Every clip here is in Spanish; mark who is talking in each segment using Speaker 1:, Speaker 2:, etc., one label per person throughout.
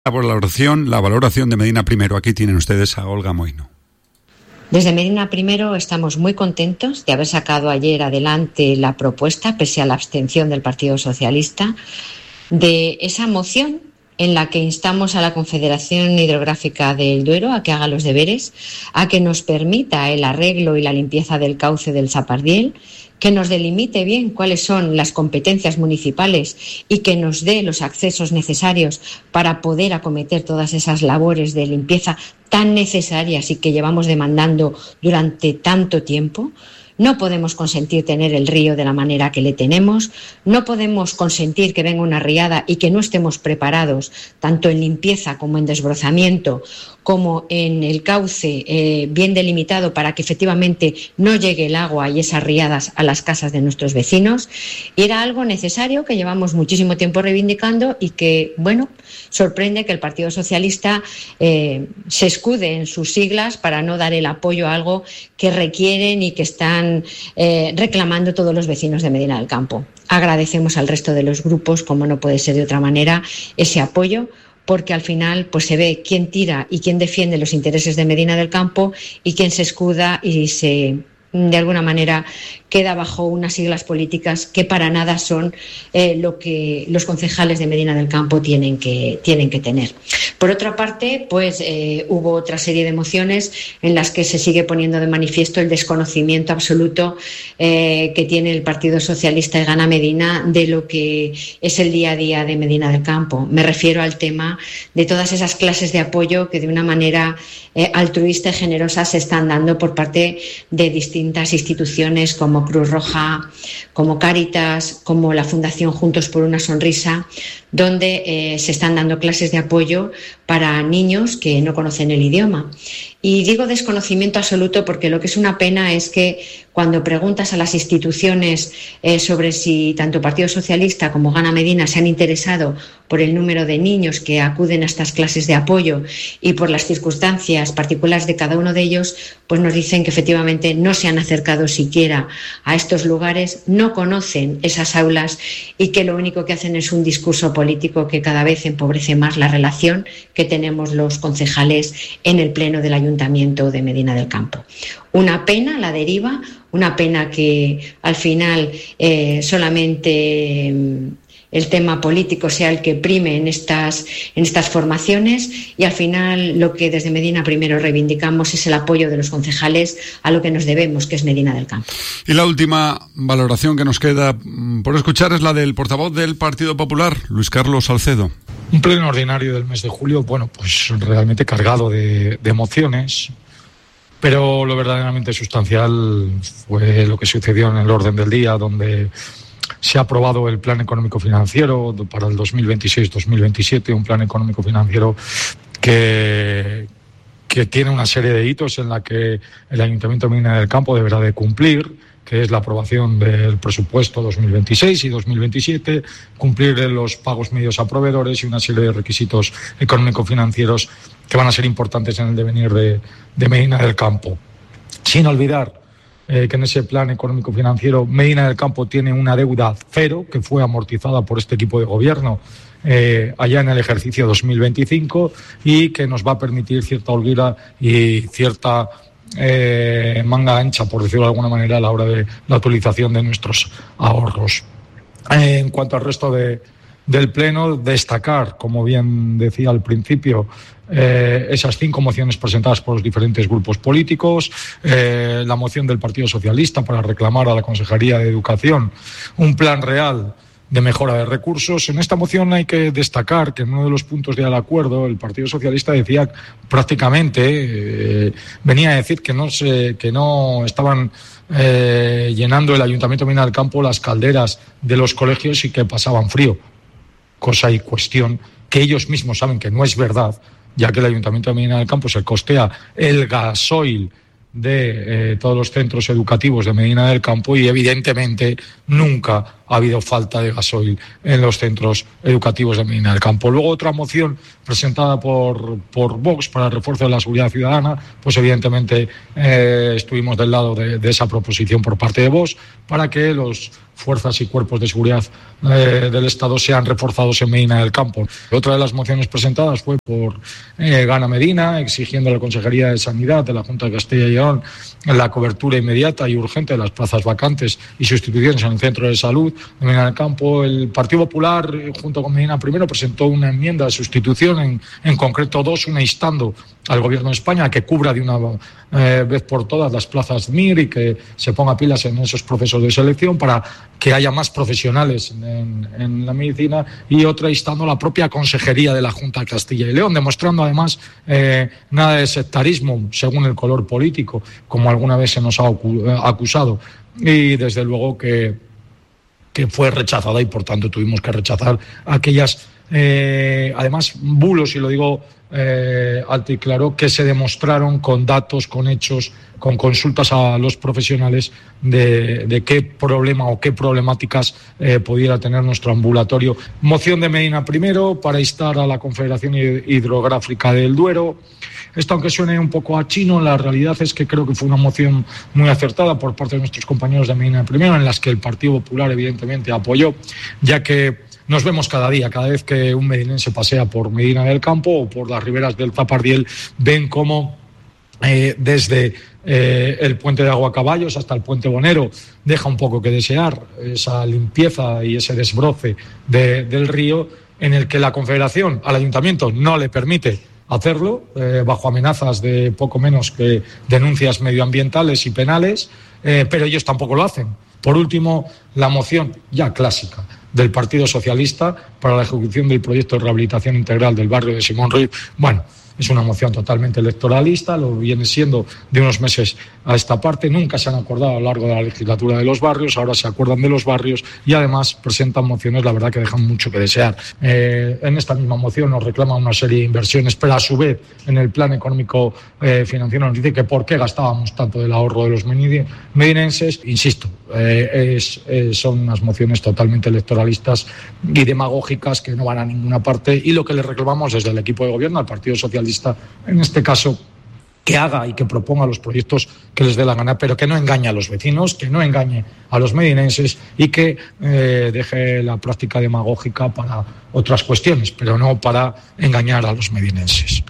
Speaker 1: La valoración de Medina Primero. Aquí tienen ustedes a Olga Moino.
Speaker 2: Desde Medina Primero estamos muy contentos de haber sacado ayer adelante la propuesta, pese a la abstención del Partido Socialista, de esa moción en la que instamos a la Confederación Hidrográfica del Duero a que haga los deberes, a que nos permita el arreglo y la limpieza del cauce del Zapardiel, que nos delimite bien cuáles son las competencias municipales y que nos dé los accesos necesarios para poder acometer todas esas labores de limpieza tan necesarias y que llevamos demandando durante tanto tiempo. No podemos consentir tener el río de la manera que le tenemos, no podemos consentir que venga una riada y que no estemos preparados, tanto en limpieza como en desbrozamiento, como en el cauce bien delimitado para que efectivamente no llegue el agua y esas riadas a las casas de nuestros vecinos. Y era algo necesario que llevamos muchísimo tiempo reivindicando y que, bueno, sorprende que el Partido Socialista se escude en sus siglas para no dar el apoyo a algo que requieren y que están reclamando todos los vecinos de Medina del Campo. Agradecemos al resto de los grupos, como no puede ser de otra manera, ese apoyo, porque al final pues se ve quién tira y quién defiende los intereses de Medina del Campo y quién se escuda y se, de alguna manera, queda bajo unas siglas políticas que para nada son lo que los concejales de Medina del Campo tienen que tener. Por otra parte, pues hubo otra serie de mociones en las que se sigue poniendo de manifiesto el desconocimiento absoluto que tiene el Partido Socialista y Gana Medina de lo que es el día a día de Medina del Campo. Me refiero al tema de todas esas clases de apoyo que de una manera altruista y generosa se están dando por parte de distintas instituciones como Cruz Roja, como Cáritas, como la Fundación Juntos por una Sonrisa, donde se están dando clases de apoyo para niños que no conocen el idioma. Y digo desconocimiento absoluto porque lo que es una pena es que cuando preguntas a las instituciones sobre si tanto Partido Socialista como Gana Medina se han interesado por el número de niños que acuden a estas clases de apoyo y por las circunstancias particulares de cada uno de ellos, pues nos dicen que efectivamente no se han acercado siquiera a estos lugares, no conocen esas aulas y que lo único que hacen es un discurso político que cada vez empobrece más la relación que tenemos los concejales en el pleno del Ayuntamiento de Medina del Campo. Una pena la deriva, una pena que al final solamente el tema político sea el que prime en estas formaciones y al final lo que desde Medina Primero reivindicamos es el apoyo de los concejales a lo que nos debemos, que es Medina del Campo.
Speaker 1: Y la última valoración que nos queda por escuchar es la del portavoz del Partido Popular, Luis Carlos Salcedo.
Speaker 3: Un pleno ordinario del mes de julio, bueno, pues realmente cargado de emociones, pero lo verdaderamente sustancial fue lo que sucedió en el orden del día, donde se ha aprobado el Plan Económico Financiero para el 2026-2027, un plan económico financiero que tiene una serie de hitos en la que el Ayuntamiento de Medina del Campo deberá de cumplir, que es la aprobación del presupuesto 2026 y 2027, cumplir los pagos medios a proveedores y una serie de requisitos económico-financieros que van a ser importantes en el devenir de Medina del Campo. Sin olvidar que en ese plan económico-financiero Medina del Campo tiene una deuda cero que fue amortizada por este equipo de gobierno allá en el ejercicio 2025 y que nos va a permitir cierta holgura y cierta manga ancha, por decirlo de alguna manera, a la hora de la utilización de nuestros ahorros. En cuanto al resto del Pleno, destacar, como bien decía al principio, esas 5 mociones presentadas por los diferentes grupos políticos, la moción del Partido Socialista para reclamar a la Consejería de Educación un plan real de mejora de recursos. En esta moción hay que destacar que en uno de los puntos del acuerdo el Partido Socialista decía prácticamente, venía a decir que no estaban llenando el Ayuntamiento de Medina del Campo las calderas de los colegios y que pasaban frío, cosa y cuestión que ellos mismos saben que no es verdad, ya que el Ayuntamiento de Medina del Campo se costea el gasoil de todos los centros educativos de Medina del Campo y evidentemente nunca ha habido falta de gasoil en los centros educativos de Medina del Campo. Luego otra moción presentada por Vox para el refuerzo de la seguridad ciudadana, pues evidentemente estuvimos del lado de esa proposición por parte de Vox para que los fuerzas y cuerpos de seguridad del Estado sean reforzados en Medina del Campo. Otra de las mociones presentadas fue por Gana Medina, exigiendo a la Consejería de Sanidad de la Junta de Castilla y León la cobertura inmediata y urgente de las plazas vacantes y sustituciones en el centro de salud de Medina del Campo. El Partido Popular, junto con Medina Primero, presentó una enmienda de sustitución, en concreto dos, una instando al Gobierno de España a que cubra de una vez por todas las plazas MIR y que se ponga pilas en esos procesos de selección para que haya más profesionales en la medicina, y otra instando a la propia Consejería de la Junta de Castilla y León, demostrando además nada de sectarismo según el color político, como alguna vez se nos ha acusado, y desde luego que fue rechazada y por tanto tuvimos que rechazar aquellas además bulos, y lo digo alto y claro, que se demostraron con datos, con hechos, con consultas a los profesionales de qué problema o qué problemáticas pudiera tener nuestro ambulatorio. Moción de Medina Primero para instar a la Confederación Hidrográfica del Duero. Esto, aunque suene un poco a chino, la realidad es que creo que fue una moción muy acertada por parte de nuestros compañeros de Medina Primero, en las que el Partido Popular evidentemente apoyó, ya que nos vemos cada día, cada vez que un medinense pasea por Medina del Campo o por las riberas del Zapardiel, ven cómo desde el puente de Aguacaballos hasta el puente Bonero deja un poco que desear esa limpieza y ese desbroce del río, en el que la Confederación al Ayuntamiento no le permite hacerlo, bajo amenazas de poco menos que denuncias medioambientales y penales, pero ellos tampoco lo hacen. Por último, la moción ya clásica del Partido Socialista para la ejecución del proyecto de rehabilitación integral del barrio de Simón Ruiz. Bueno, es una moción totalmente electoralista, lo viene siendo de unos meses a esta parte. Nunca se han acordado a lo largo de la legislatura de los barrios, ahora se acuerdan de los barrios y además presentan mociones, la verdad, que dejan mucho que desear. En esta misma moción nos reclama una serie de inversiones, pero a su vez en el plan económico financiero nos dice que por qué gastábamos tanto del ahorro de los medinenses. Insisto, son unas mociones totalmente electoralistas y demagógicas que no van a ninguna parte, y lo que le reclamamos desde el equipo de gobierno al Partido Socialista, en este caso, que haga y que proponga los proyectos que les dé la gana, pero que no engañe a los vecinos, que no engañe a los medinenses y que deje la práctica demagógica para otras cuestiones, pero no para engañar a los medinenses.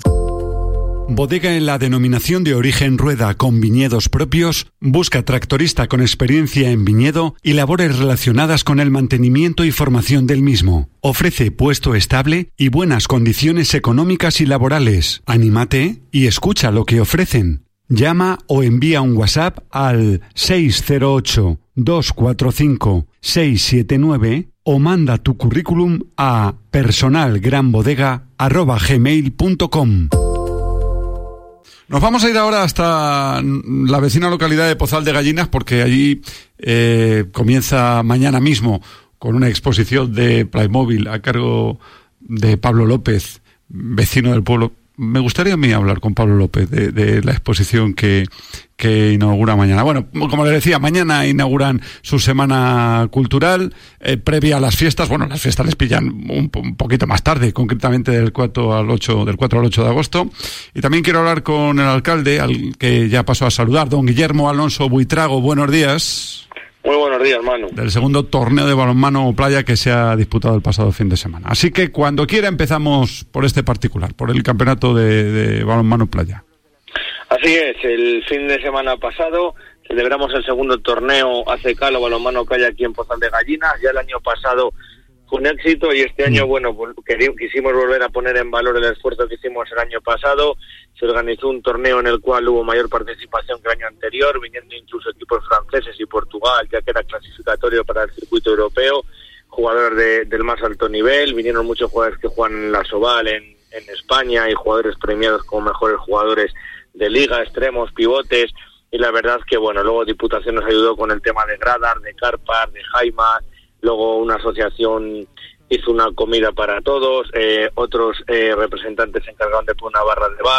Speaker 1: Bodega en la denominación de origen Rueda con viñedos propios, busca tractorista con experiencia en viñedo y labores relacionadas con el mantenimiento y formación del mismo. Ofrece puesto estable y buenas condiciones económicas y laborales. Anímate y escucha lo que ofrecen. Llama o envía un WhatsApp al 608-245-679 o manda tu currículum a personalgranbodega@gmail.com. Nos vamos a ir ahora hasta la vecina localidad de Pozal de Gallinas, porque allí comienza mañana mismo con una exposición de Playmobil a cargo de Pablo López, vecino del pueblo. Me gustaría a mí hablar con Pablo López de la exposición que inaugura mañana. Bueno, como le decía, mañana inauguran su semana cultural previa a las fiestas. Bueno, las fiestas les pillan un poquito más tarde, concretamente del 4 al 8 de agosto. Y también quiero hablar con el alcalde, al que ya pasó a saludar, don Guillermo Alonso Buitrago. Buenos días.
Speaker 4: Muy buenos días, Manu.
Speaker 1: Del segundo torneo de balonmano playa que se ha disputado el pasado fin de semana. Así que cuando quiera empezamos por este particular, por el campeonato de balonmano playa.
Speaker 4: Así es, el fin de semana pasado celebramos el segundo torneo ACK o balonmano playa aquí en Pozal de Gallinas. Ya el año pasado fue un éxito y este año, bueno, pues quisimos volver a poner en valor el esfuerzo que hicimos el año pasado. Se organizó un torneo en el cual hubo mayor participación que el año anterior, viniendo incluso equipos franceses y Portugal, ya que era clasificatorio para el circuito europeo, jugadores del más alto nivel. Vinieron muchos jugadores que juegan en la Soval en España y jugadores premiados como mejores jugadores de liga, extremos, pivotes, y la verdad que, bueno, luego Diputación nos ayudó con el tema de gradar, de carpas, de jaimas. Luego una asociación hizo una comida para todos, otros representantes se encargaron de poner una barra de bar,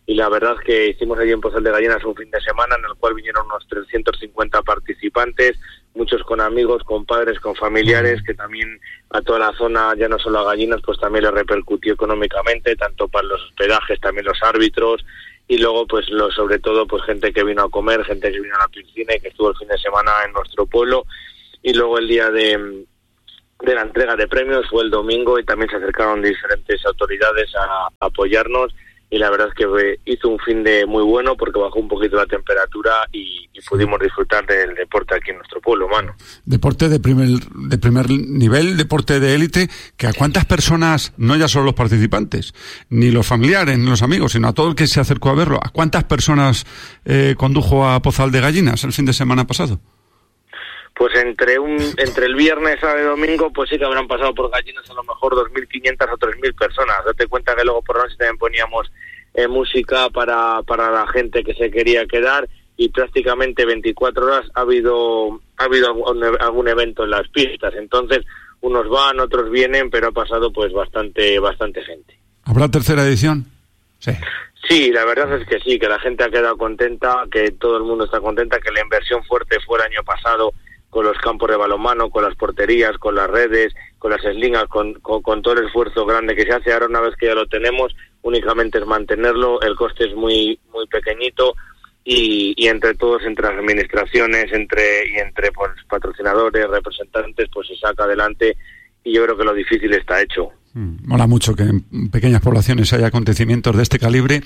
Speaker 4: y la verdad que hicimos allí en Pozal de Gallinas un fin de semana en el cual vinieron unos 350 participantes, muchos con amigos, con padres, con familiares, que también a toda la zona, ya no solo a Gallinas, pues también le repercutió económicamente, tanto para los hospedajes, también los árbitros, y luego pues sobre todo pues gente que vino a comer, gente que vino a la piscina y que estuvo el fin de semana en nuestro pueblo. Y luego el día de la entrega de premios fue el domingo y también se acercaron diferentes autoridades a apoyarnos, y la verdad es que hizo un fin de muy bueno porque bajó un poquito la temperatura y pudimos disfrutar del deporte aquí en nuestro pueblo, Manu.
Speaker 1: Deporte de primer nivel, deporte de élite, que a cuántas personas, no ya solo los participantes, ni los familiares, ni los amigos, sino a todo el que se acercó a verlo, ¿a cuántas personas condujo a Pozal de Gallinas el fin de semana pasado?
Speaker 4: Pues entre el viernes, sábado y domingo, pues sí que habrán pasado por Gallinas a lo mejor 2.500 o 3.000 personas. Date cuenta que luego por la noche también poníamos música para la gente que se quería quedar, y prácticamente 24 horas ha habido algún evento en las pistas. Entonces, unos van, otros vienen, pero ha pasado pues bastante gente.
Speaker 1: ¿Habrá tercera edición? Sí.
Speaker 4: Sí, la verdad es que sí, que la gente ha quedado contenta, que todo el mundo está contenta, que la inversión fuerte fue el año pasado con los campos de balonmano, con las porterías, con las redes, con las eslingas, con todo el esfuerzo grande que se hace. Ahora, una vez que ya lo tenemos, únicamente es mantenerlo, el coste es muy muy pequeñito, y entre todos, entre las administraciones, entre pues, patrocinadores, representantes, pues se saca adelante, y yo creo que lo difícil está hecho.
Speaker 1: Mola mucho que en pequeñas poblaciones haya acontecimientos de este calibre,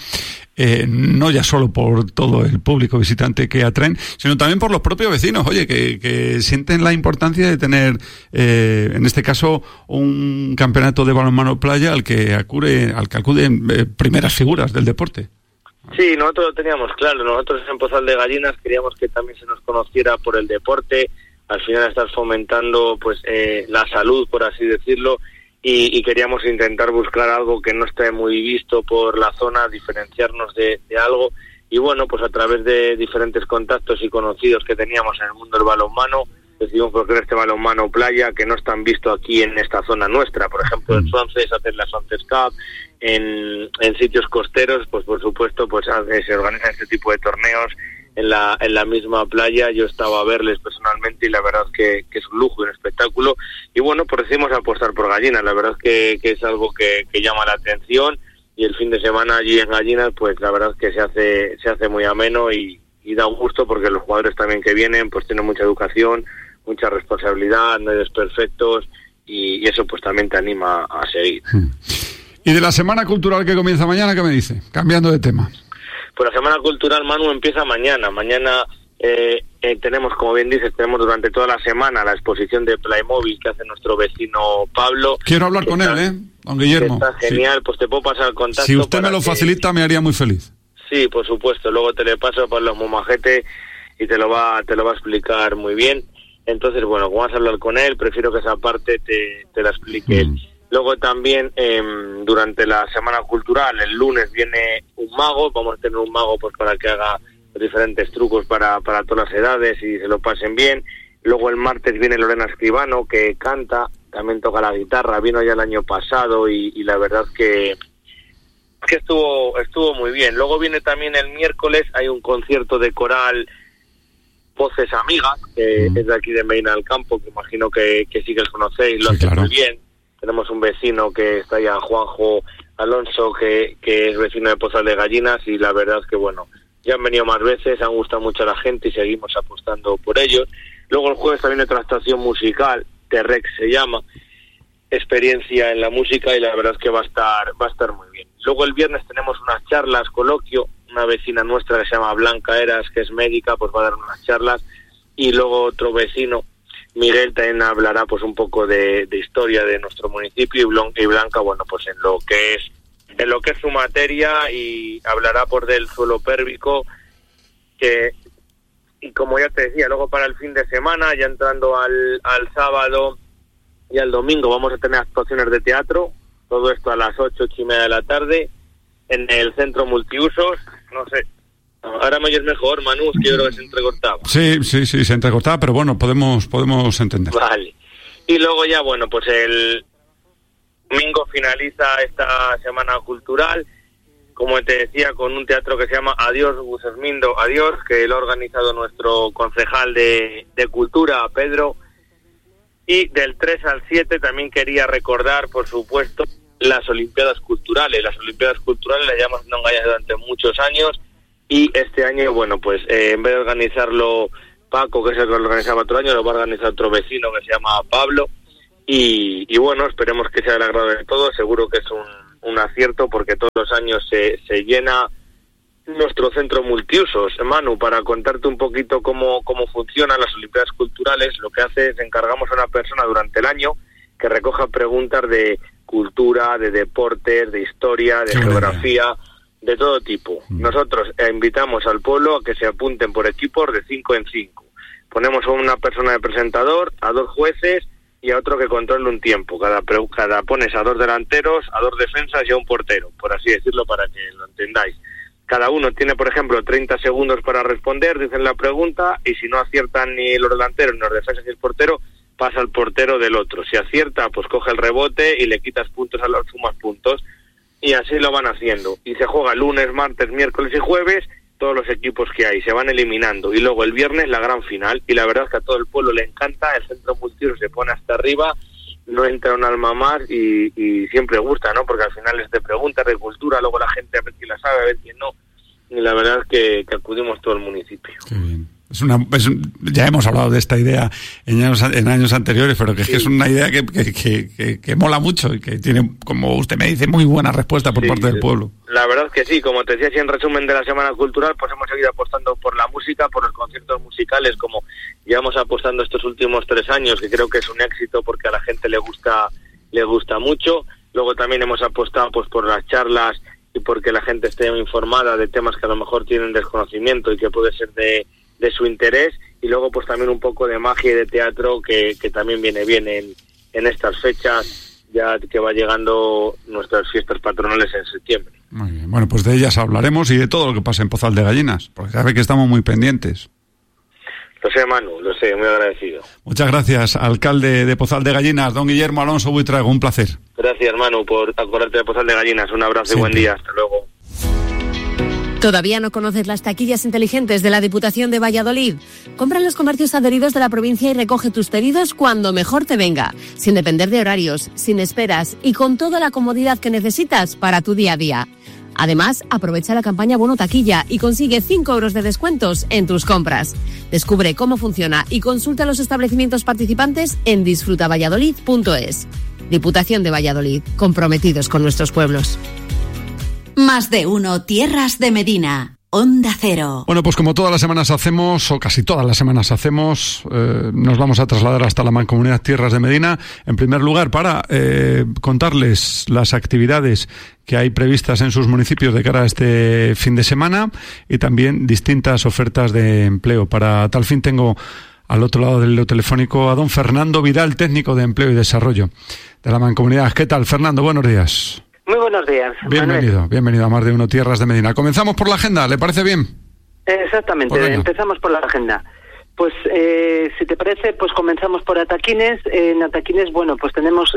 Speaker 1: no ya solo por todo el público visitante que atraen, sino también por los propios vecinos, oye, que sienten la importancia de tener, en este caso, un campeonato de balonmano playa al que acuden primeras figuras del deporte.
Speaker 4: Sí, nosotros lo teníamos claro. Nosotros en Pozal de Gallinas queríamos que también se nos conociera por el deporte. Al final estás fomentando pues la salud, por así decirlo, y queríamos intentar buscar algo que no esté muy visto por la zona, diferenciarnos de algo. Y bueno, pues a través de diferentes contactos y conocidos que teníamos en el mundo del balonmano, decidimos proponer este balonmano playa que no es tan visto aquí en esta zona nuestra. Por ejemplo, en Swanses hacen la Swanses Cup, en sitios costeros, pues por supuesto pues se organizan este tipo de torneos en la misma playa. Yo estaba a verles personalmente y la verdad es que es un lujo y un espectáculo. Y bueno, pues decidimos apostar por Gallinas. La verdad es que es algo que llama la atención, y el fin de semana allí en Gallinas, pues la verdad es que se hace muy ameno y da un gusto, porque los jugadores también que vienen pues tienen mucha educación, mucha responsabilidad, no hay desperfectos, y eso pues también te anima a seguir.
Speaker 1: ¿Y de la Semana Cultural que comienza mañana, qué me dice? Cambiando de tema.
Speaker 4: Pues la Semana Cultural, Manu, empieza mañana. Mañana tenemos, como bien dices, durante toda la semana la exposición de Playmobil que hace nuestro vecino Pablo.
Speaker 1: Quiero hablar con él, don Guillermo.
Speaker 4: Está genial, sí. Pues te puedo pasar el contacto.
Speaker 1: Si usted me lo facilita, me haría muy feliz.
Speaker 4: Sí, por supuesto. Luego te le paso para los momajete y te lo va a explicar muy bien. Entonces, bueno, como vas a hablar con él, prefiero que esa parte te la explique él. Luego también, durante la Semana Cultural, el lunes viene un mago. Vamos a tener un mago pues para que haga diferentes trucos para todas las edades y se lo pasen bien. Luego el martes viene Lorena Escribano, que canta, también toca la guitarra, vino ya el año pasado y la verdad que estuvo muy bien. Luego viene también el miércoles, hay un concierto de coral Voces Amigas, que es de aquí de Medina del Campo, que imagino que sí que los conocéis, lo hacen muy bien. Tenemos un vecino que está allá, Juanjo Alonso, que es vecino de Pozal de Gallinas, y la verdad es que bueno, ya han venido más veces, han gustado mucho a la gente y seguimos apostando por ellos. Luego el jueves también hay otra actuación musical, T-Rex se llama, experiencia en la música, y la verdad es que va a estar muy bien. Luego el viernes tenemos unas charlas, coloquio, una vecina nuestra que se llama Blanca Eras, que es médica, pues va a dar unas charlas, y luego otro vecino, Miguel, también hablará pues un poco de historia de nuestro municipio, y Blanca, bueno, pues en lo que es su materia, y hablará por del suelo pérvico, y como ya te decía, luego para el fin de semana, ya entrando al sábado y al domingo, vamos a tener actuaciones de teatro, todo esto a las 8:30 de la tarde, en el centro multiusos. No sé, ahora me oyes mejor, Manu, es que yo creo que se entrecortaba.
Speaker 1: Sí, se entrecortaba, pero bueno, podemos entender.
Speaker 4: Vale. Y luego ya, bueno, pues el domingo finaliza esta Semana Cultural como te decía, con un teatro que se llama Adiós Gusermindo, Adiós, que lo ha organizado nuestro concejal de Cultura, Pedro. Y del 3 al 7 también quería recordar, por supuesto, las Olimpiadas Culturales. Las Olimpiadas Culturales las llevamos haciendo en Gallina durante muchos años, y este año, bueno, pues en vez de organizarlo Paco, que es el que lo organizaba otro año, lo va a organizar otro vecino que se llama Pablo, y bueno, esperemos que sea del agrado de todos. Seguro que es un acierto, porque todos los años se llena nuestro centro multiusos. Manu, para contarte un poquito cómo funcionan las Olimpiadas Culturales, lo que hace es encargamos a una persona durante el año que recoja preguntas de cultura, de deportes, de historia, de geografía, de todo tipo. Nosotros invitamos al pueblo a que se apunten por equipos de 5 en 5. Ponemos a una persona de presentador, a 2 jueces y a otro que controle un tiempo. Cada pones a 2 delanteros, a 2 defensas y a un portero, por así decirlo, para que lo entendáis. Cada uno tiene, por ejemplo, 30 segundos para responder, dicen la pregunta, y si no aciertan ni los delanteros, ni los defensas ni el portero, pasa al portero del otro. Si acierta, pues coge el rebote y le quitas puntos a los sumas puntos, y así lo van haciendo. Y se juega lunes, martes, miércoles y jueves, todos los equipos que hay, se van eliminando. Y luego el viernes la gran final, y la verdad es que a todo el pueblo le encanta, el centro multiusos se pone hasta arriba, no entra un alma más, y siempre gusta, ¿no? Porque al final es de preguntas, de cultura, luego la gente a ver quién la sabe, a ver quién no, y la verdad es que acudimos todo el municipio.
Speaker 1: Qué bien. Ya hemos hablado de esta idea en años anteriores, pero que, sí, es que es una idea que mola mucho y que tiene, como usted me dice, muy buena respuesta por parte del pueblo. La verdad es que sí, como te decía así en resumen de la Semana Cultural, pues hemos seguido apostando por la música, por los conciertos musicales, como llevamos apostando estos últimos 3 años, que creo que es un éxito porque a la gente le gusta mucho. Luego también hemos apostado pues por las charlas y porque la gente esté informada de temas que a lo mejor tienen desconocimiento y que puede ser de su interés, y luego pues también un poco de magia y de teatro que también viene bien en estas fechas, ya que va llegando nuestras fiestas patronales en septiembre. Muy bien. Bueno, pues de ellas hablaremos y de todo lo que pasa en Pozal de Gallinas, porque sabe que estamos muy pendientes.
Speaker 4: Lo sé, Manu, lo sé, muy agradecido.
Speaker 1: Muchas gracias, alcalde de Pozal de Gallinas, don Guillermo Alonso Buitrago, un placer.
Speaker 4: Gracias, Manu, por acordarte de Pozal de Gallinas. Un abrazo y buen día, hasta luego.
Speaker 5: ¿Todavía no conoces las taquillas inteligentes de la Diputación de Valladolid? Compra en los comercios adheridos de la provincia y recoge tus pedidos cuando mejor te venga, sin depender de horarios, sin esperas y con toda la comodidad que necesitas para tu día a día. Además, aprovecha la campaña Bono Taquilla y consigue 5 euros de descuentos en tus compras. Descubre cómo funciona y consulta los establecimientos participantes en disfrutavalladolid.es. Diputación de Valladolid, comprometidos con nuestros pueblos.
Speaker 6: Más de uno, Tierras de Medina. Onda Cero.
Speaker 1: Bueno, pues como todas las semanas hacemos, o casi todas las semanas hacemos, nos vamos a trasladar hasta la Mancomunidad Tierras de Medina, en primer lugar para contarles las actividades que hay previstas en sus municipios de cara a este fin de semana y también distintas ofertas de empleo. Para tal fin tengo al otro lado del hilo telefónico a don Fernando Vidal, técnico de Empleo y Desarrollo de la Mancomunidad. ¿Qué tal, Fernando? Buenos días.
Speaker 7: Muy buenos días.
Speaker 1: Bienvenido a Más de Uno Tierras de Medina. Comenzamos por la agenda, ¿le parece bien?
Speaker 7: Exactamente, pues empezamos por la agenda. Pues si te parece, pues comenzamos por Ataquines. En Ataquines, bueno, pues tenemos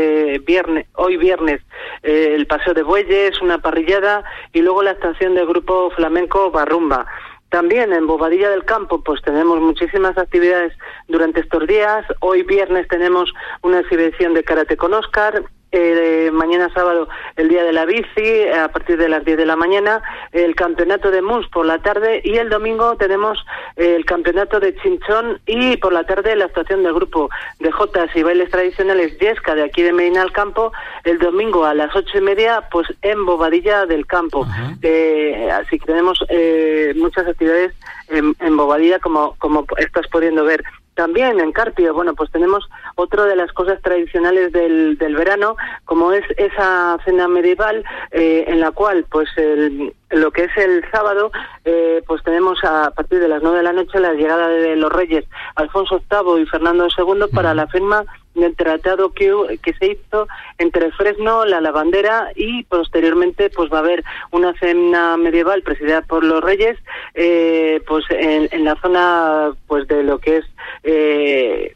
Speaker 7: hoy viernes, el paseo de bueyes, una parrillada y luego la actuación del grupo flamenco Barrumba. También en Bobadilla del Campo pues tenemos muchísimas actividades durante estos días. Hoy viernes tenemos una exhibición de karate con Óscar. Mañana sábado el día de la bici a partir de las 10 de la mañana, el campeonato de mus por la tarde y el domingo tenemos el campeonato de chinchón y por la tarde la actuación del grupo de jotas y bailes tradicionales Yesca de aquí de Medina del Campo el domingo a las 8:30 pues en Bobadilla del Campo. Así que tenemos muchas actividades en Bobadilla como estás pudiendo ver. También en Carpio, bueno, pues tenemos otra de las cosas tradicionales del verano, como es esa cena medieval, en la cual, pues, lo que es el sábado, pues tenemos a partir de las 9 de la noche la llegada de los reyes Alfonso VIII y Fernando II para la firma del tratado que se hizo entre Fresno, la Lavandera y posteriormente pues va a haber una cena medieval presidida por los reyes pues en la zona pues de lo que es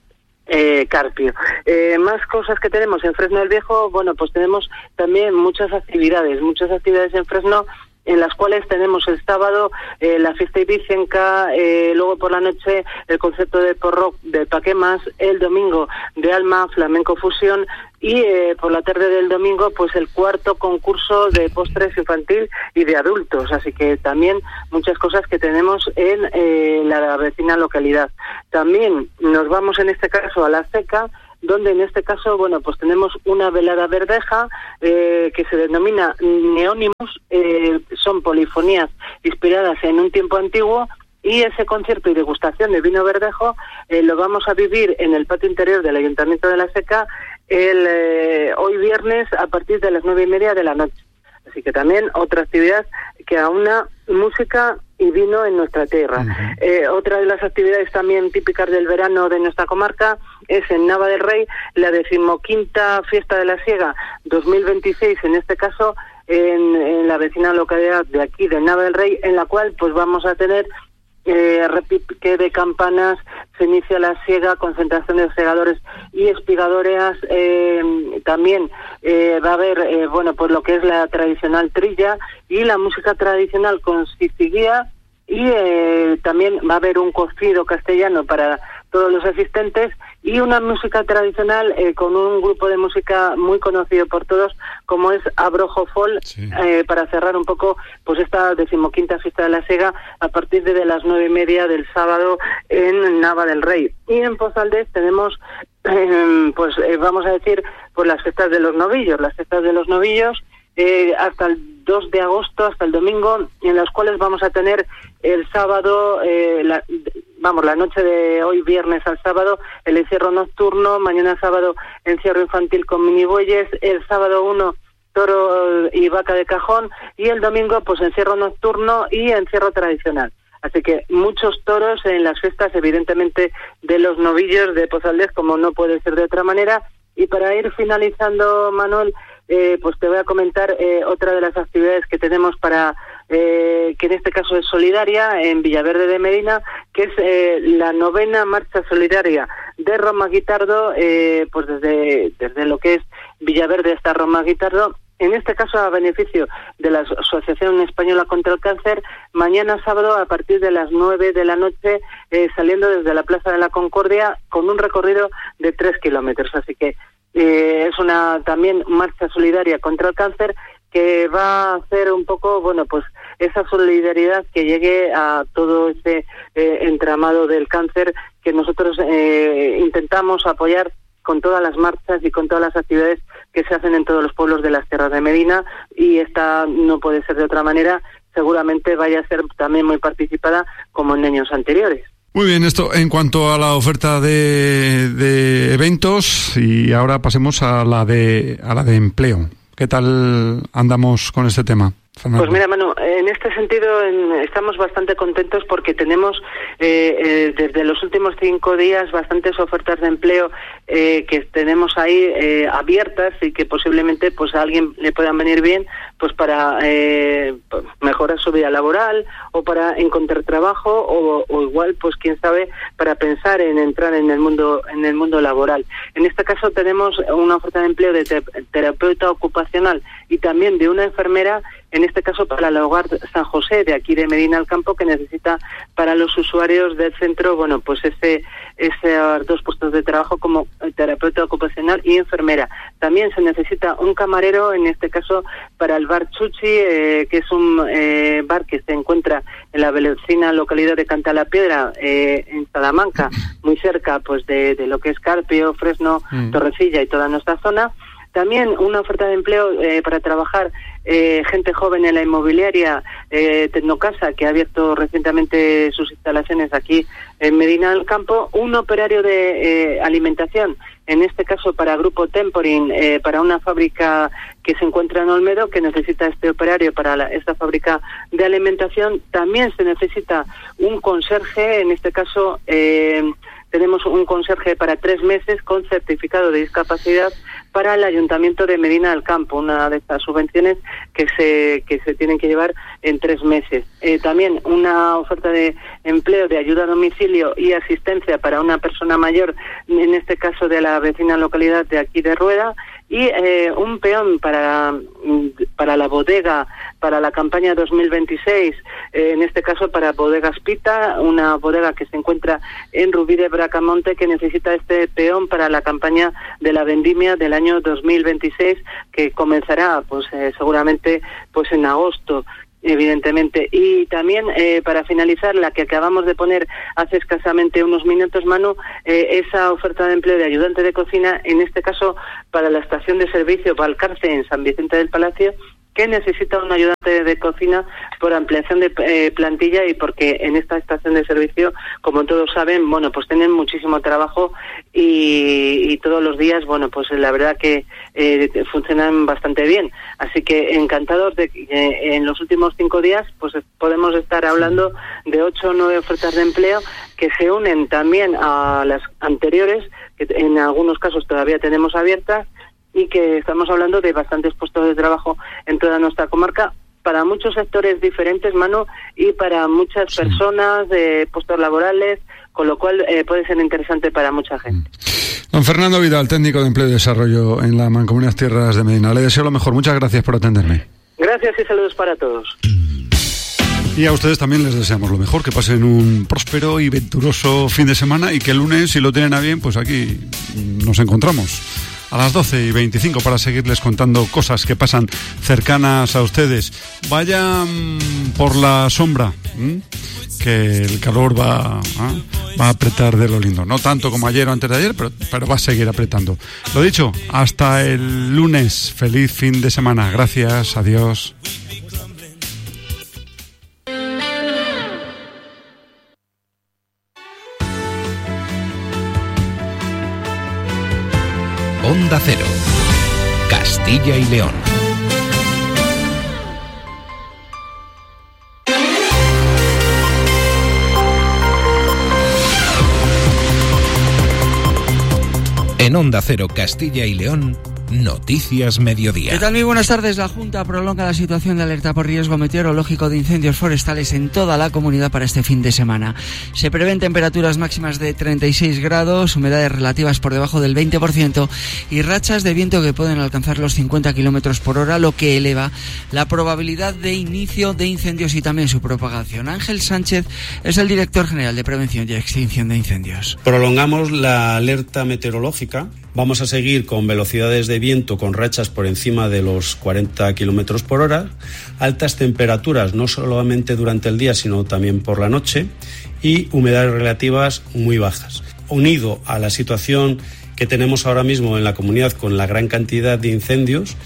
Speaker 7: Carpio. Más cosas que tenemos en Fresno el Viejo, bueno, pues tenemos también muchas actividades en Fresno, en las cuales tenemos el sábado la fiesta ibicenca, luego por la noche el concepto de porro de Paquemas, el domingo de Alma, Flamenco Fusión, y por la tarde del domingo pues el cuarto concurso de postres infantil y de adultos, así que también muchas cosas que tenemos en la vecina localidad. También nos vamos en este caso a La Seca, donde en este caso, bueno, pues tenemos una velada verdeja que se denomina Neónimos, son polifonías inspiradas en un tiempo antiguo, y ese concierto y degustación de vino verdejo lo vamos a vivir en el patio interior del Ayuntamiento de La Seca hoy viernes a partir de las 9:30 de la noche. Así que también otra actividad que aúna música y vino en nuestra tierra. Otra de las actividades también típicas del verano de nuestra comarca es en Nava del Rey, la 15ª Fiesta de la Siega 2026, en este caso en la vecina localidad de aquí de Nava del Rey, en la cual pues vamos a tener repique de campanas, se inicia la siega, concentración de segadores y espigadoras, también va a haber bueno, pues lo que es la tradicional trilla y la música tradicional con siciguía, y también va a haber un cocido castellano para todos los asistentes y una música tradicional con un grupo de música muy conocido por todos como es Abrojo Fol, sí. Para cerrar un poco pues esta 15ª Fiesta de la Siega a partir de las 9:30 del sábado en Nava del Rey. Y en Pozaldés tenemos pues vamos a decir pues las fiestas de los novillos, hasta el 2 de agosto, hasta el domingo, en las cuales vamos a tener el sábado, la noche de hoy viernes al sábado, el encierro nocturno, mañana sábado encierro infantil con minibueyes, el sábado 1 toro y vaca de cajón, y el domingo pues encierro nocturno y encierro tradicional. Así que muchos toros en las fiestas, evidentemente, de los novillos de Pozaldés, como no puede ser de otra manera. Y para ir finalizando, Manuel, pues te voy a comentar otra de las actividades que tenemos para que en este caso es solidaria en Villaverde de Medina, que es la 9ª marcha solidaria de Romaguitardo, pues desde lo que es Villaverde hasta Romaguitardo, en este caso a beneficio de la Asociación Española contra el Cáncer, mañana sábado a partir de las 9 de la noche, saliendo desde la Plaza de la Concordia con un recorrido de 3 kilómetros. Así que es una también marcha solidaria contra el cáncer que va a hacer un poco, bueno, pues esa solidaridad que llegue a todo ese entramado del cáncer que nosotros intentamos apoyar con todas las marchas y con todas las actividades que se hacen en todos los pueblos de las tierras de Medina, y esta no puede ser de otra manera, seguramente vaya a ser también muy participada como en años anteriores.
Speaker 1: Muy bien, esto en cuanto a la oferta de eventos, y ahora pasemos a la de empleo. ¿Qué tal andamos con este tema, Fernando?
Speaker 7: Pues mira, Manu, en este sentido estamos bastante contentos porque tenemos desde los últimos 5 días bastantes ofertas de empleo que tenemos ahí abiertas y que posiblemente pues a alguien le puedan venir bien pues para mejorar su vida laboral o para encontrar trabajo o igual pues quién sabe para pensar en entrar en el mundo laboral. En este caso tenemos una oferta de empleo de terapeuta ocupacional y también de una enfermera, en este caso para el Hogar San José de aquí de Medina del Campo, que necesita para los usuarios del centro, bueno, pues esos 2 puestos de trabajo como terapeuta ocupacional y enfermera. También se necesita un camarero, en este caso para el bar Chuchi, que es un bar que se encuentra en la vecina localidad de Cantalapiedra, en Salamanca, muy cerca pues de lo que es Carpio, Fresno, Torrecilla y toda nuestra zona. También una oferta de empleo para trabajar gente joven en la inmobiliaria Tecnocasa, que ha abierto recientemente sus instalaciones aquí en Medina del Campo. Un operario de alimentación, en este caso para Grupo Temporin, para una fábrica que se encuentra en Olmedo, que necesita este operario para esta fábrica de alimentación. También se necesita un conserje, en este caso tenemos un conserje para 3 meses con certificado de discapacidad para el Ayuntamiento de Medina del Campo, una de estas subvenciones que se tienen que llevar en 3 meses. También una oferta de empleo de ayuda a domicilio y asistencia para una persona mayor, en este caso de la vecina localidad de aquí de Rueda, y un peón para la bodega, para la campaña 2026, en este caso para Bodegas Pita, una bodega que se encuentra en Rubí de Bracamonte, que necesita este peón para la campaña de la vendimia del año 2026, que comenzará pues seguramente pues en agosto, evidentemente. Y también, para finalizar, la que acabamos de poner hace escasamente unos minutos, Manu, esa oferta de empleo de ayudante de cocina, en este caso para la estación de servicio Valcarce en San Vicente del Palacio, que necesita un ayudante de cocina por ampliación de plantilla y porque en esta estación de servicio, como todos saben, bueno, pues tienen muchísimo trabajo y todos los días, bueno, pues la verdad que funcionan bastante bien. Así que encantados de que en los últimos 5 días pues podemos estar hablando de 8 o 9 ofertas de empleo que se unen también a las anteriores, que en algunos casos todavía tenemos abiertas, y que estamos hablando de bastantes puestos de trabajo en toda nuestra comarca, para muchos sectores diferentes, Manu, y para muchas personas, puestos laborales, con lo cual puede ser interesante para mucha gente.
Speaker 1: Don Fernando Vidal, técnico de Empleo y Desarrollo en la Mancomunidad Tierras de Medina. Le deseo lo mejor. Muchas gracias por atenderme.
Speaker 7: Gracias y saludos para todos.
Speaker 1: Y a ustedes también les deseamos lo mejor, que pasen un próspero y venturoso fin de semana y que el lunes, si lo tienen a bien, pues aquí nos encontramos a las 12:25 para seguirles contando cosas que pasan cercanas a ustedes. Vayan por la sombra, que el calor va a apretar de lo lindo. No tanto como ayer o antes de ayer, pero va a seguir apretando. Lo dicho, hasta el lunes. Feliz fin de semana. Gracias, adiós.
Speaker 8: Onda Cero, Castilla y León. En Onda Cero, Castilla y León, Noticias Mediodía.
Speaker 9: ¿Qué tal? Muy buenas tardes. La Junta prolonga la situación de alerta por riesgo meteorológico de incendios forestales en toda la comunidad para este fin de semana. Se prevén temperaturas máximas de 36 grados, humedades relativas por debajo del 20% y rachas de viento que pueden alcanzar los 50 kilómetros por hora, lo que eleva la probabilidad de inicio de incendios y también su propagación. Ángel Sánchez es el director general de Prevención y Extinción de Incendios.
Speaker 10: Prolongamos la alerta meteorológica. Vamos a seguir con velocidades de viento con rachas por encima de los 40 kilómetros por hora, altas temperaturas no solamente durante el día sino también por la noche y humedades relativas muy bajas. Unido a la situación que tenemos ahora mismo en la comunidad con la gran cantidad de incendios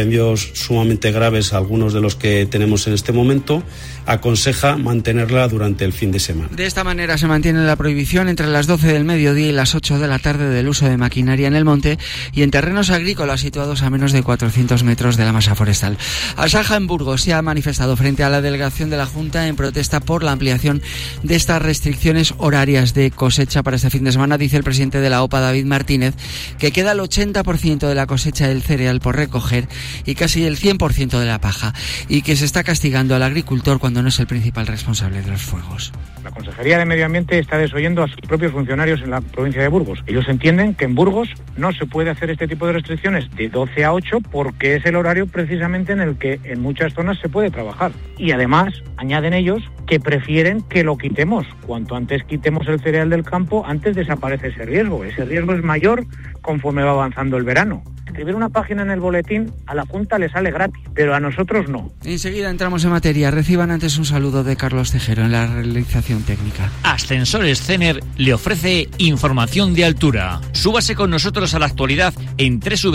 Speaker 10: sumamente graves, algunos de los que tenemos en este momento, aconseja mantenerla durante el fin de semana.
Speaker 9: De esta manera se mantiene la prohibición entre las 12 del mediodía y las 8 de la tarde del uso de maquinaria en el monte y en terrenos agrícolas situados a menos de 400 metros de la masa forestal. Asaja en Burgos se ha manifestado frente a la delegación de la Junta en protesta por la ampliación de estas restricciones horarias de cosecha para este fin de semana. Dice el presidente de la OPA, David Martínez, que queda el 80% de la cosecha del cereal por recoger y casi el 100% de la paja, y que se está castigando al agricultor cuando no es el principal responsable de los fuegos.
Speaker 11: La Consejería de Medio Ambiente está desoyendo a sus propios funcionarios en la provincia de Burgos. Ellos entienden que en Burgos no se puede hacer este tipo de restricciones de 12 a 8 porque es el horario precisamente en el que en muchas zonas se puede trabajar. Y además, añaden ellos que prefieren que lo quitemos. Cuanto antes quitemos el cereal del campo, antes desaparece ese riesgo. Ese riesgo es mayor conforme va avanzando el verano. Escribir una página en el boletín a la Junta le sale gratis, pero a nosotros no.
Speaker 9: Enseguida entramos en materia. Reciban antes un saludo de Carlos Tejero en la realización técnica.
Speaker 12: Ascensores Cener le ofrece información de altura. Súbase con nosotros a la actualidad en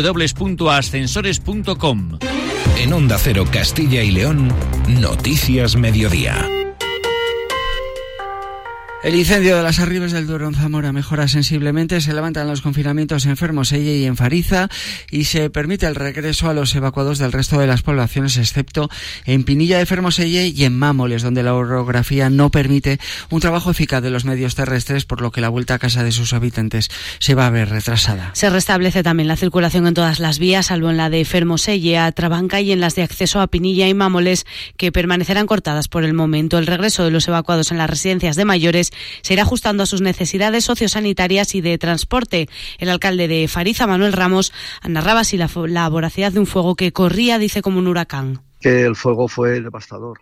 Speaker 12: www.ascensores.com.
Speaker 8: En Onda Cero, Castilla y León, Noticias Mediodía.
Speaker 9: El incendio de las Arribes del Duero en Zamora mejora sensiblemente, se levantan los confinamientos en Fermoselle y en Fariza y se permite el regreso a los evacuados del resto de las poblaciones, excepto en Pinilla de Fermoselle y en Mámoles, donde la orografía no permite un trabajo eficaz de los medios terrestres, por lo que la vuelta a casa de sus habitantes se va a ver retrasada.
Speaker 13: Se restablece también la circulación en todas las vías, salvo en la de Fermoselle a Trabanca y en las de acceso a Pinilla y Mámoles, que permanecerán cortadas por el momento. El regreso de los evacuados en las residencias de mayores se irá ajustando a sus necesidades sociosanitarias y de transporte. El alcalde de Fariza, Manuel Ramos, narraba así la voracidad de un fuego que corría, dice, como un huracán.
Speaker 14: Que el fuego fue devastador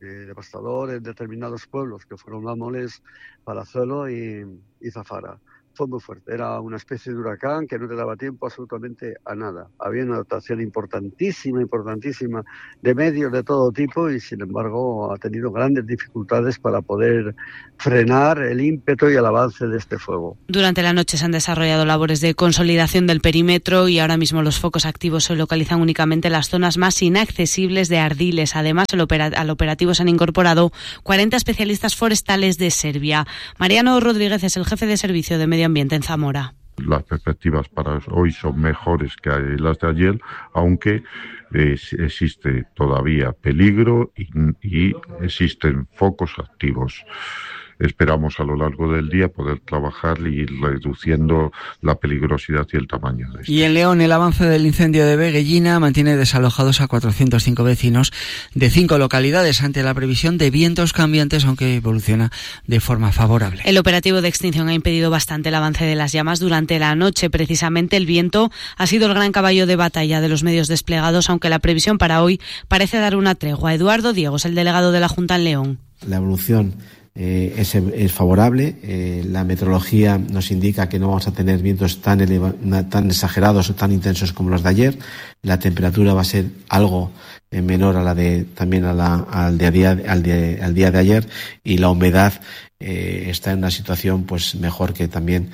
Speaker 14: en determinados pueblos, que fueron Mámoles, Palazuelo y Zafara. Fue muy fuerte, era una especie de huracán que no te daba tiempo absolutamente a nada. Había una dotación importantísima de medios de todo tipo y sin embargo ha tenido grandes dificultades para poder frenar el ímpetu y el avance de este fuego.
Speaker 13: Durante la noche se han desarrollado labores de consolidación del perímetro y ahora mismo los focos activos se localizan únicamente en las zonas más inaccesibles de Ardiles. Además, al operativo se han incorporado 40 especialistas forestales de Serbia. Mariano Rodríguez es el jefe de servicio de medio ambiente en Zamora.
Speaker 15: Las perspectivas para hoy son mejores que las de ayer, aunque existe todavía peligro y existen focos activos. Esperamos a lo largo del día poder trabajar y ir reduciendo la peligrosidad y el tamaño de esto.
Speaker 9: Y en León, el avance del incendio de Veguellina mantiene desalojados a 405 vecinos de 5 localidades ante la previsión de vientos cambiantes, aunque evoluciona de forma favorable.
Speaker 13: El operativo de extinción ha impedido bastante el avance de las llamas durante la noche. Precisamente el viento ha sido el gran caballo de batalla de los medios desplegados, aunque la previsión para hoy parece dar una tregua. Eduardo Diego es el delegado de la Junta en León.
Speaker 16: La evolución es favorable. La meteorología nos indica que no vamos a tener vientos tan exagerados o tan intensos como los de ayer. La temperatura va a ser algo menor a la de también al día de ayer, y la humedad está en una situación pues mejor que también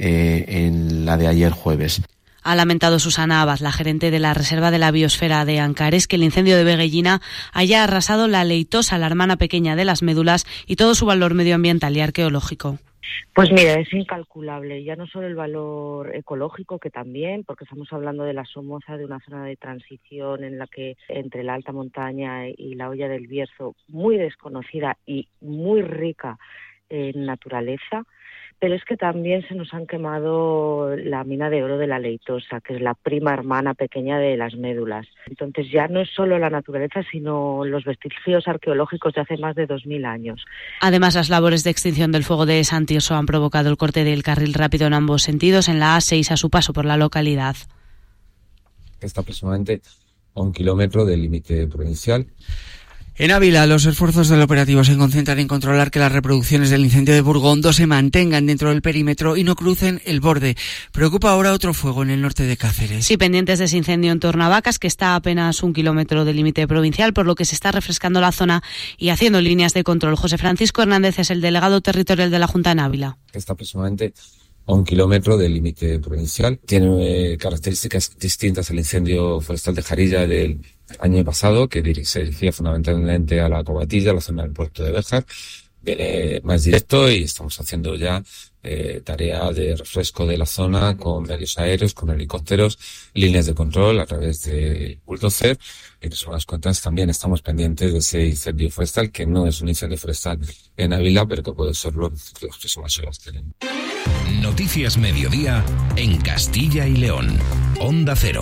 Speaker 16: en la de ayer jueves.
Speaker 13: Ha lamentado Susana Abad, la gerente de la Reserva de la Biosfera de Ancares, que el incendio de Veguellina haya arrasado la leitosa, la hermana pequeña de las médulas, y todo su valor medioambiental y arqueológico.
Speaker 17: Pues mira, es incalculable, ya no solo el valor ecológico, que también, porque estamos hablando de la Somoza, de una zona de transición en la que entre la alta montaña y la Hoya del Bierzo, muy desconocida y muy rica en naturaleza, pero es que también se nos han quemado la mina de oro de la leitosa, que es la prima hermana pequeña de las médulas. Entonces ya no es solo la naturaleza, sino los vestigios arqueológicos de hace más de 2000 años.
Speaker 13: Además, las labores de extinción del fuego de San Tirso han provocado el corte del carril rápido en ambos sentidos en la A6 a su paso por la localidad.
Speaker 18: Está aproximadamente a 1 kilómetro del límite provincial.
Speaker 9: En Ávila, los esfuerzos del operativo se concentran en controlar que las reproducciones del incendio de Burgondo se mantengan dentro del perímetro y no crucen el borde. Preocupa ahora otro fuego en el norte de Cáceres.
Speaker 13: Sí, pendientes de ese incendio en Tornavacas, que está a apenas 1 kilómetro del límite provincial, por lo que se está refrescando la zona y haciendo líneas de control. José Francisco Hernández es el delegado territorial de la Junta en Ávila.
Speaker 18: Está aproximadamente a 1 kilómetro del límite provincial. Tiene características distintas al incendio forestal de Jarilla del año pasado, que se dirigía fundamentalmente a la Cobatilla, a la zona del puerto de Béjar. Viene más directo y estamos haciendo ya tarea de refresco de la zona con medios aéreos, con helicópteros, líneas de control a través de bulldozer. Y que son las cuentas, también estamos pendientes de ese incendio forestal, que no es un incendio forestal en Ávila, pero que puede serlo en las próximas horas.
Speaker 8: Noticias Mediodía en Castilla y León. Onda Cero.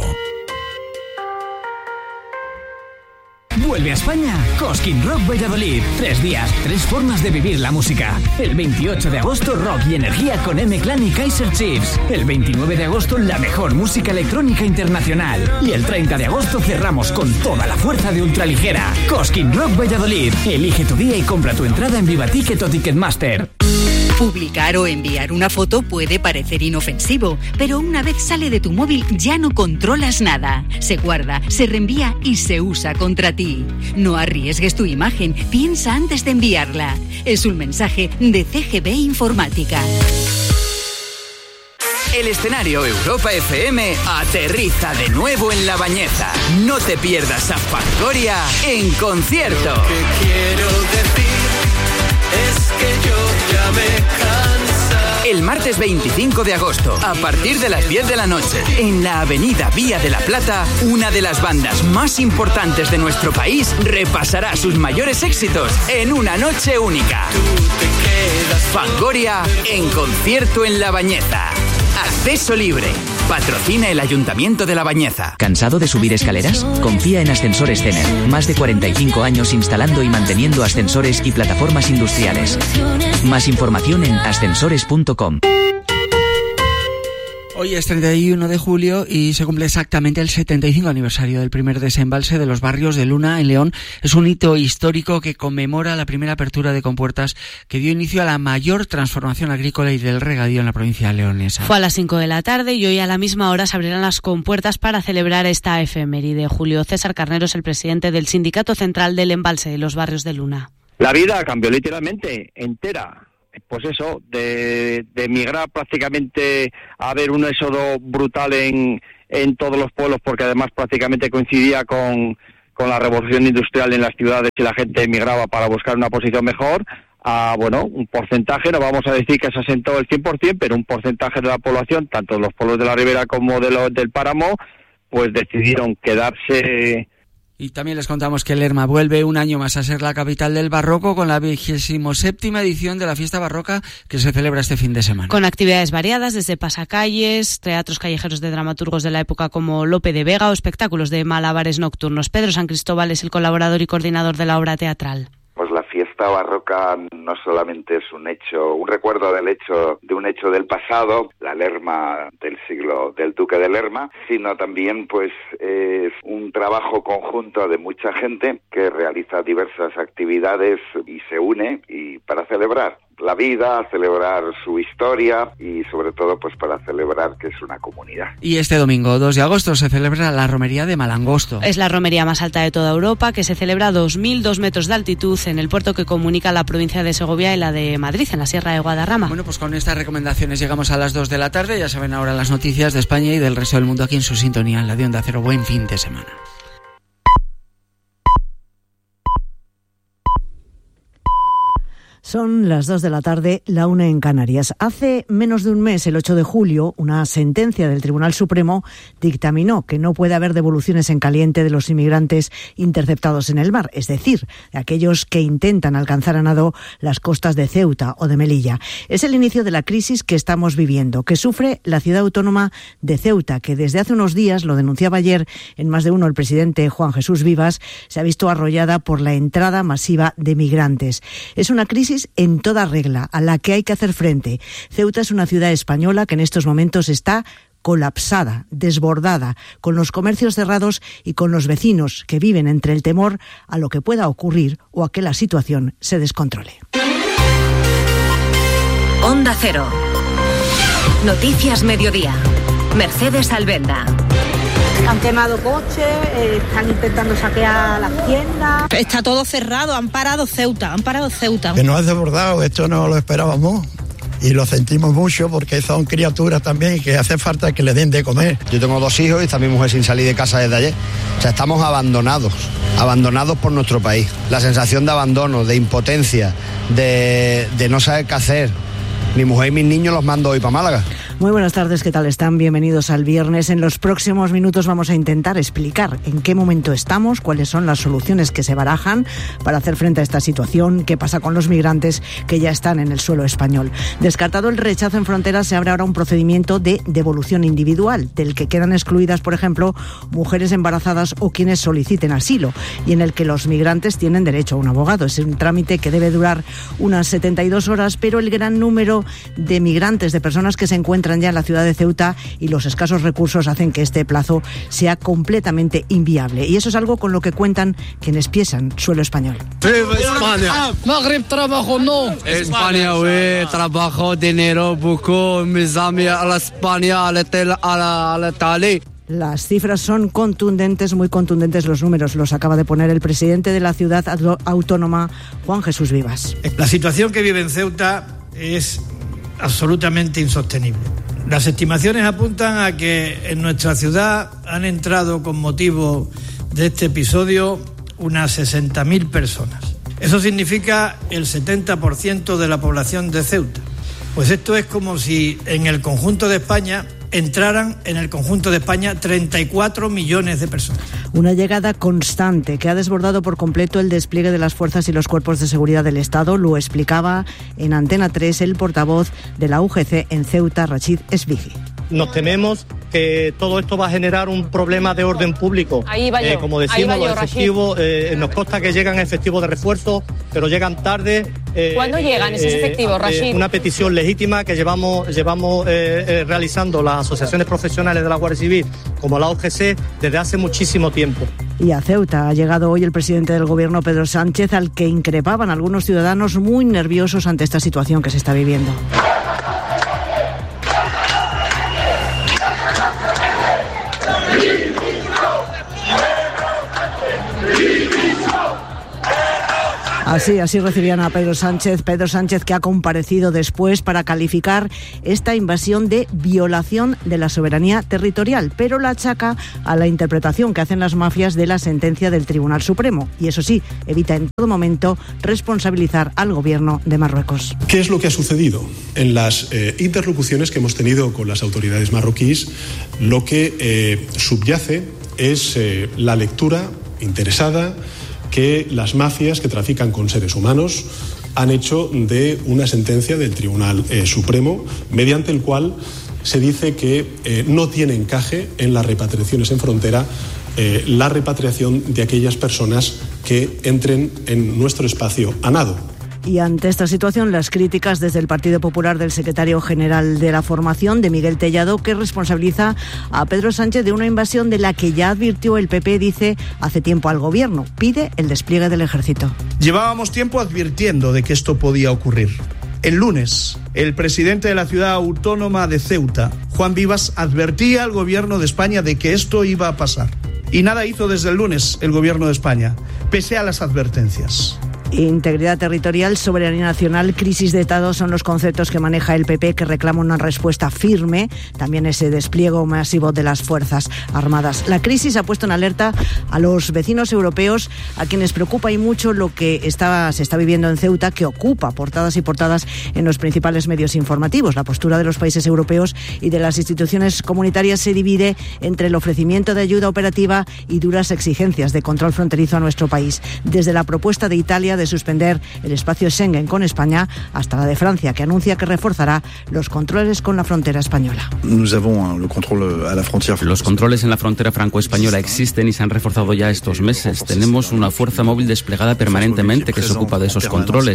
Speaker 19: Vuelve a España Cosquín Rock Valladolid. 3 días, 3 formas de vivir la música. El 28 de agosto, rock y energía con M-Clan y Kaiser Chiefs. El 29 de agosto, la mejor música electrónica internacional. Y el 30 de agosto cerramos con toda la fuerza de Ultraligera. Cosquín Rock Valladolid. Elige tu día y compra tu entrada en Vivaticket o Ticketmaster.
Speaker 20: Publicar o enviar una foto puede parecer inofensivo, pero una vez sale de tu móvil ya no controlas nada. Se guarda, se reenvía y se usa contra ti. No arriesgues tu imagen, piensa antes de enviarla. Es un mensaje de CGB Informática.
Speaker 21: El escenario Europa FM aterriza de nuevo en La Bañeza. No te pierdas a Fangoria en concierto.
Speaker 22: Lo que quiero decir
Speaker 21: es que yo ya me cansa. El martes 25 de agosto, a partir de las 10 de la noche, en la avenida Vía de la Plata, una de las bandas más importantes de nuestro país repasará sus mayores éxitos en una noche única. Fangoria en concierto en La Bañeza. Acceso libre. Patrocina el Ayuntamiento de La Bañeza.
Speaker 2: ¿Cansado de subir escaleras? Confía en Ascensores Tener. Más de 45 años instalando y manteniendo ascensores y plataformas industriales. Más información en ascensores.com.
Speaker 9: Hoy es 31 de julio y se cumple exactamente el 75 aniversario del primer desembalse de los barrios de Luna en León. Es un hito histórico que conmemora la primera apertura de compuertas que dio inicio a la mayor transformación agrícola y del regadío en la provincia leonesa.
Speaker 13: Fue a las 5 de la tarde y hoy a la misma hora se abrirán las compuertas para celebrar esta efeméride. Julio César Carnero es el presidente del Sindicato Central del Embalse de los Barrios de Luna.
Speaker 22: La vida cambió literalmente, entera. Pues eso, de emigrar prácticamente a ver un éxodo brutal en todos los pueblos, porque además prácticamente coincidía con la revolución industrial en las ciudades y la gente emigraba para buscar una posición mejor, a, bueno, un porcentaje, no vamos a decir que se asentó el 100%, pero un porcentaje de la población, tanto de los pueblos de la ribera como del páramo, pues decidieron quedarse.
Speaker 9: Y también les contamos que Lerma vuelve un año más a ser la capital del barroco con la 27ª edición de la fiesta barroca que se celebra este fin de semana.
Speaker 13: Con actividades variadas desde pasacalles, teatros callejeros de dramaturgos de la época como Lope de Vega o espectáculos de malabares nocturnos. Pedro San Cristóbal es el colaborador y coordinador de la obra teatral.
Speaker 23: Pues la fiesta barroca no solamente es un recuerdo de un hecho del pasado, la Lerma del siglo del Duque de Lerma, sino también pues es un trabajo conjunto de mucha gente que realiza diversas actividades y se une y para celebrar la vida, celebrar su historia y sobre todo pues para celebrar que es una comunidad.
Speaker 9: Y este domingo 2 de agosto se celebra la romería de Malangosto.
Speaker 13: Es la romería más alta de toda Europa que se celebra a 2.002 metros de altitud en el puerto que comunica la provincia de Segovia y la de Madrid, en la Sierra de Guadarrama.
Speaker 9: Bueno, pues con estas recomendaciones llegamos a las 2 de la tarde. Ya saben ahora las noticias de España y del resto del mundo aquí en su sintonía en la de Onda Cero. Buen fin de semana.
Speaker 24: Son las 2 de la tarde, la 1 en Canarias. Hace menos de un mes, el 8 de julio, una sentencia del Tribunal Supremo dictaminó que no puede haber devoluciones en caliente de los inmigrantes interceptados en el mar, es decir, de aquellos que intentan alcanzar a nado las costas de Ceuta o de Melilla. Es el inicio de la crisis que estamos viviendo, que sufre la ciudad autónoma de Ceuta, que desde hace unos días, lo denunciaba ayer en Más de Uno el presidente Juan Jesús Vivas, se ha visto arrollada por la entrada masiva de migrantes. Es una crisis en toda regla, a la que hay que hacer frente. Ceuta es una ciudad española que en estos momentos está colapsada, desbordada, con los comercios cerrados y con los vecinos que viven entre el temor a lo que pueda ocurrir o a que la situación se descontrole.
Speaker 5: Onda Cero. Noticias Mediodía. Mercedes Alvenda.
Speaker 25: Han quemado coches, están intentando saquear las tiendas.
Speaker 26: Está todo cerrado, han parado Ceuta.
Speaker 27: Que nos ha desbordado, esto no lo esperábamos y lo sentimos mucho porque son criaturas también y que hace falta que les den de comer.
Speaker 28: Yo tengo 2 hijos y está mi mujer sin salir de casa desde ayer. O sea, estamos abandonados por nuestro país. La sensación de abandono, de impotencia, de no saber qué hacer. Mi mujer y mis niños los mando hoy para Málaga.
Speaker 24: Muy buenas tardes, ¿qué tal están? Bienvenidos al viernes. En los próximos minutos vamos a intentar explicar en qué momento estamos, cuáles son las soluciones que se barajan para hacer frente a esta situación, qué pasa con los migrantes que ya están en el suelo español. Descartado el rechazo en fronteras, se abre ahora un procedimiento de devolución individual, del que quedan excluidas, por ejemplo, mujeres embarazadas o quienes soliciten asilo, y en el que los migrantes tienen derecho a un abogado. Es un trámite que debe durar unas 72 horas, pero el gran número de migrantes, de personas que se encuentran ya en la ciudad de Ceuta y los escasos recursos hacen que este plazo sea completamente inviable. Y eso es algo con lo que cuentan quienes pisan suelo español.
Speaker 29: ¡Viva España!
Speaker 30: Maghreb trabajo no.
Speaker 29: España, güey, trabajo, dinero, poco, mis amigos a la España, a la Italia.
Speaker 24: Las cifras son contundentes, muy contundentes los números. Los acaba de poner el presidente de la ciudad autónoma, Juan Jesús Vivas.
Speaker 31: La situación que vive en Ceuta es absolutamente insostenible. Las estimaciones apuntan a que en nuestra ciudad han entrado con motivo de este episodio unas 60.000 personas. Eso significa el 70% de la población de Ceuta. Pues esto es como si en el conjunto de España entraran en el conjunto de España 34 millones de personas.
Speaker 24: Una llegada constante que ha desbordado por completo el despliegue de las fuerzas y los cuerpos de seguridad del Estado, lo explicaba en Antena 3 el portavoz de la UGC en Ceuta, Rachid Esbigi.
Speaker 1: Nos tememos que todo esto va a generar un problema de orden público. Como decimos, los efectivos, nos consta que llegan efectivos de refuerzo, pero llegan tarde.
Speaker 3: ¿Cuándo llegan esos efectivos, Rachid?
Speaker 1: Una petición legítima que llevamos realizando las asociaciones profesionales de la Guardia Civil, como la OGC, desde hace muchísimo tiempo.
Speaker 24: Y a Ceuta ha llegado hoy el presidente del Gobierno, Pedro Sánchez, al que increpaban algunos ciudadanos muy nerviosos ante esta situación que se está viviendo. Así recibían a Pedro Sánchez que ha comparecido después para calificar esta invasión de violación de la soberanía territorial, pero la achaca a la interpretación que hacen las mafias de la sentencia del Tribunal Supremo y eso sí, evita en todo momento responsabilizar al gobierno de Marruecos.
Speaker 4: ¿Qué es lo que ha sucedido? En las interlocuciones que hemos tenido con las autoridades marroquíes, lo que subyace es la lectura interesada que las mafias que trafican con seres humanos han hecho de una sentencia del Tribunal Supremo, mediante el cual se dice que no tiene encaje en las repatriaciones en frontera la repatriación de aquellas personas que entren en nuestro espacio a nado.
Speaker 24: Y ante esta situación, las críticas desde el Partido Popular del secretario general de la formación, de Miguel Tellado, que responsabiliza a Pedro Sánchez de una invasión de la que ya advirtió el PP, dice, hace tiempo al gobierno. Pide el despliegue del ejército.
Speaker 6: Llevábamos tiempo advirtiendo de que esto podía ocurrir. El lunes, el presidente de la ciudad autónoma de Ceuta, Juan Vivas, advertía al gobierno de España de que esto iba a pasar. Y nada hizo desde el lunes el gobierno de España, pese a las advertencias.
Speaker 24: Integridad territorial, soberanía nacional, crisis de Estado son los conceptos que maneja el PP, que reclama una respuesta firme, también ese despliegue masivo de las Fuerzas Armadas. La crisis ha puesto en alerta a los vecinos europeos, a quienes preocupa y mucho lo que se está viviendo en Ceuta, que ocupa portadas y portadas en los principales medios informativos. La postura de los países europeos y de las instituciones comunitarias se divide entre el ofrecimiento de ayuda operativa y duras exigencias de control fronterizo a nuestro país. Desde la propuesta de Italia de suspender el espacio Schengen con España hasta la de Francia, que anuncia que reforzará los controles con la frontera española.
Speaker 7: Los controles en la frontera franco-española existen y se han reforzado ya estos meses. Tenemos una fuerza móvil desplegada permanentemente que se ocupa de esos controles.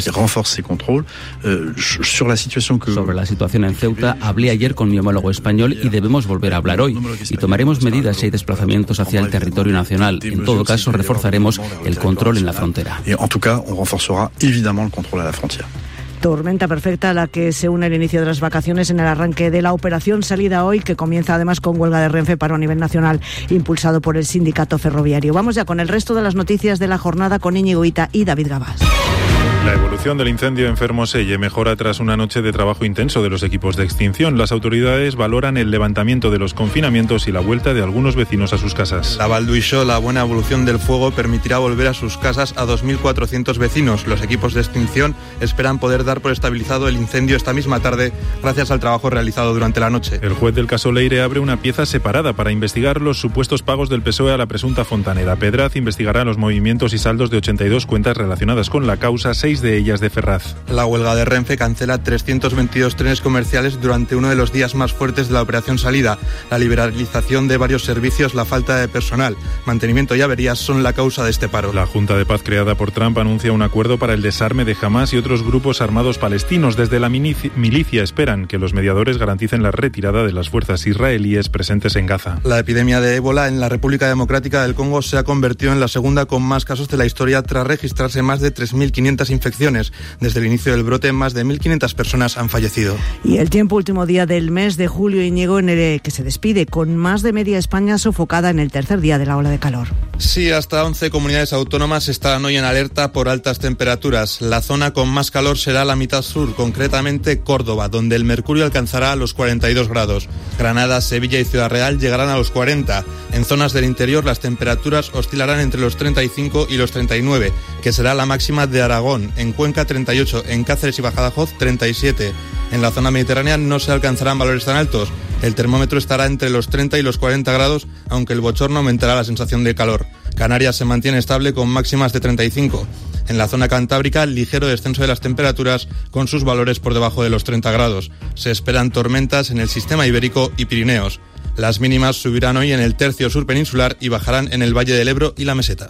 Speaker 7: Sobre la situación en Ceuta hablé ayer con mi homólogo español y debemos volver a hablar hoy. Y tomaremos medidas si hay desplazamientos hacia el territorio nacional. En todo caso, reforzaremos el control en la frontera.
Speaker 10: Renforcera évidemment el control a la frontera.
Speaker 24: Tormenta perfecta a la que se une el inicio de las vacaciones en el arranque de la operación Salida Hoy, que comienza además con huelga de Renfe paro a nivel nacional, impulsado por el sindicato ferroviario. Vamos ya con el resto de las noticias de la jornada con Íñigo Hita y David Gabás.
Speaker 11: La evolución del incendio en Fermoselle mejora tras una noche de trabajo intenso de los equipos de extinción. Las autoridades valoran el levantamiento de los confinamientos y la vuelta de algunos vecinos a sus casas.
Speaker 12: A Valduixó, la buena evolución del fuego permitirá volver a sus casas a 2.400 vecinos. Los equipos de extinción esperan poder dar por estabilizado el incendio esta misma tarde gracias al trabajo realizado durante la noche.
Speaker 11: El juez del caso Leire abre una pieza separada para investigar los supuestos pagos del PSOE a la presunta fontanera. Pedraz investigará los movimientos y saldos de 82 cuentas relacionadas con la causa, 6 de ellas de Ferraz.
Speaker 12: La huelga de Renfe cancela 322 trenes comerciales durante uno de los días más fuertes de la operación Salida. La liberalización de varios servicios, la falta de personal, mantenimiento y averías son la causa de este paro.
Speaker 11: La Junta de Paz creada por Trump anuncia un acuerdo para el desarme de Hamás y otros grupos armados palestinos. Desde la milicia esperan que los mediadores garanticen la retirada de las fuerzas israelíes presentes en Gaza.
Speaker 12: La epidemia de ébola en la República Democrática del Congo se ha convertido en la segunda con más casos de la historia tras registrarse más de 3.500 infecciones. Desde el inicio del brote, más de 1.500 personas han fallecido.
Speaker 24: Y el tiempo, último día del mes de julio, Íñigo, en el que se despide con más de media España sofocada en el tercer día de la ola de calor.
Speaker 12: Sí, hasta 11 comunidades autónomas estarán hoy en alerta por altas temperaturas. La zona con más calor será la mitad sur, concretamente Córdoba, donde el mercurio alcanzará los 42 grados. Granada, Sevilla y Ciudad Real llegarán a los 40. En zonas del interior las temperaturas oscilarán entre los 35 y los 39, que será la máxima de Aragón. En Cuenca 38, en Cáceres y Badajoz 37. En la zona mediterránea no se alcanzarán valores tan altos. El termómetro estará entre los 30 y los 40 grados, aunque el bochorno aumentará la sensación de calor. Canarias se mantiene estable con máximas de 35. En la zona cantábrica, ligero descenso de las temperaturas con sus valores por debajo de los 30 grados. Se esperan tormentas en el sistema ibérico y Pirineos. Las mínimas subirán hoy en el tercio sur peninsular y bajarán en el Valle del Ebro y la Meseta.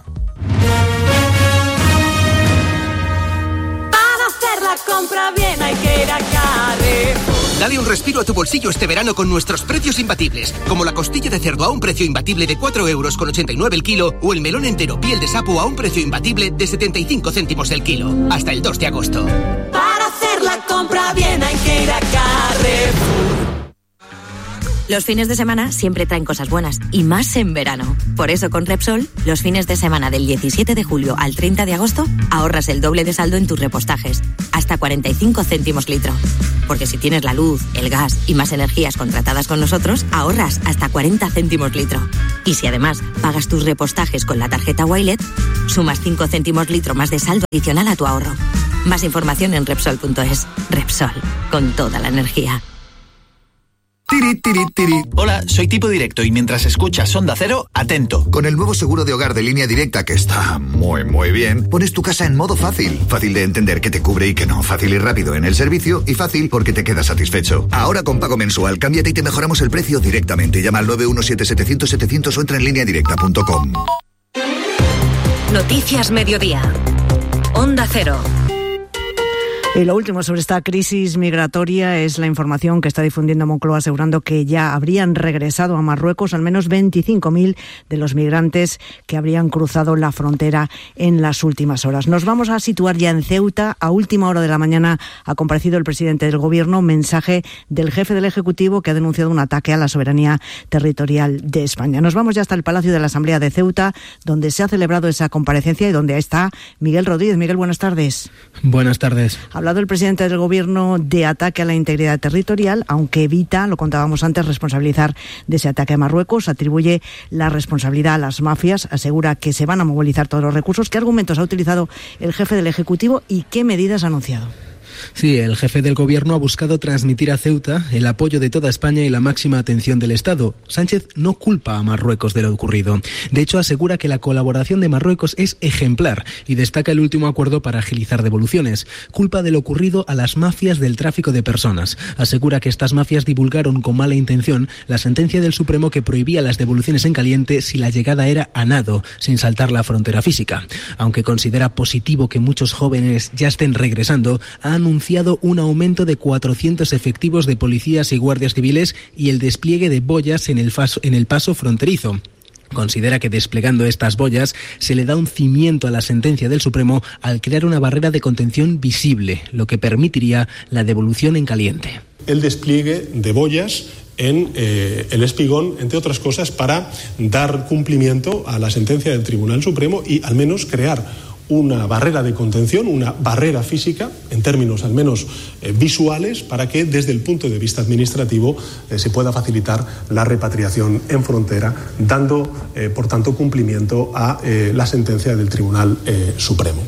Speaker 2: Para hacer la compra bien hay que ir a Carrefour. Dale un respiro a tu bolsillo este verano con nuestros precios imbatibles, como la costilla de cerdo a un precio imbatible de 4,89 € el kilo o el melón entero piel de sapo a un precio imbatible de 75 céntimos el kilo. Hasta el 2 de agosto. Para hacer la compra bien hay que ir a Carrefour.
Speaker 8: Los fines de semana siempre traen cosas buenas, y más en verano. Por eso con Repsol, los fines de semana del 17 de julio al 30 de agosto, ahorras el doble de saldo en tus repostajes, hasta 45 céntimos litro. Porque si tienes la luz, el gas y más energías contratadas con nosotros, ahorras hasta 40 céntimos litro. Y si además pagas tus repostajes con la tarjeta Wilet, sumas 5 céntimos litro más de saldo adicional a tu ahorro. Más información en Repsol.es. Repsol, con toda la energía.
Speaker 14: Tiri, tiri, tiri. Hola, soy Tipo Directo y mientras escuchas Onda Cero, atento.
Speaker 15: Con el nuevo seguro de hogar de Línea Directa, que está muy bien, pones tu casa en modo fácil. Fácil de entender que te cubre y que no. Fácil y rápido en el servicio y fácil porque te quedas satisfecho. Ahora con pago mensual, cámbiate y te mejoramos el precio directamente. Llama al 917-700-700 o entra en lineadirecta.com.
Speaker 8: Noticias Mediodía. Onda Cero.
Speaker 24: Y lo último sobre esta crisis migratoria es la información que está difundiendo Moncloa, asegurando que ya habrían regresado a Marruecos al menos 25.000 de los migrantes que habrían cruzado la frontera en las últimas horas. Nos vamos a situar ya en Ceuta. A última hora de la mañana ha comparecido el presidente del Gobierno, mensaje del jefe del Ejecutivo que ha denunciado un ataque a la soberanía territorial de España. Nos vamos ya hasta el Palacio de la Asamblea de Ceuta, donde se ha celebrado esa comparecencia y donde está Miguel Rodríguez. Miguel, buenas tardes.
Speaker 16: Buenas tardes.
Speaker 24: Ha hablado el presidente del Gobierno de ataque a la integridad territorial, aunque evita, lo contábamos antes, responsabilizar de ese ataque a Marruecos, atribuye la responsabilidad a las mafias, asegura que se van a movilizar todos los recursos. ¿Qué argumentos ha utilizado el jefe del Ejecutivo y qué medidas ha anunciado?
Speaker 16: Sí, el jefe del Gobierno ha buscado transmitir a Ceuta el apoyo de toda España y la máxima atención del Estado. Sánchez no culpa a Marruecos de lo ocurrido. De hecho, asegura que la colaboración de Marruecos es ejemplar y destaca el último acuerdo para agilizar devoluciones. Culpa de lo ocurrido a las mafias del tráfico de personas. Asegura que estas mafias divulgaron con mala intención la sentencia del Supremo que prohibía las devoluciones en caliente si la llegada era a nado, sin saltar la frontera física. Aunque considera positivo que muchos jóvenes ya estén regresando, ha anunciado un aumento de 400 efectivos de policías y guardias civiles y el despliegue de boyas en el paso fronterizo. Considera que desplegando estas boyas se le da un cimiento a la sentencia del Supremo al crear una barrera de contención visible, lo que permitiría la devolución en caliente.
Speaker 4: El despliegue de boyas en el Espigón, entre otras cosas, para dar cumplimiento a la sentencia del Tribunal Supremo y al menos crear una barrera de contención, una barrera física, en términos al menos visuales, para que desde el punto de vista administrativo se pueda facilitar la repatriación en frontera, dando, por tanto, cumplimiento a la sentencia del Tribunal Supremo.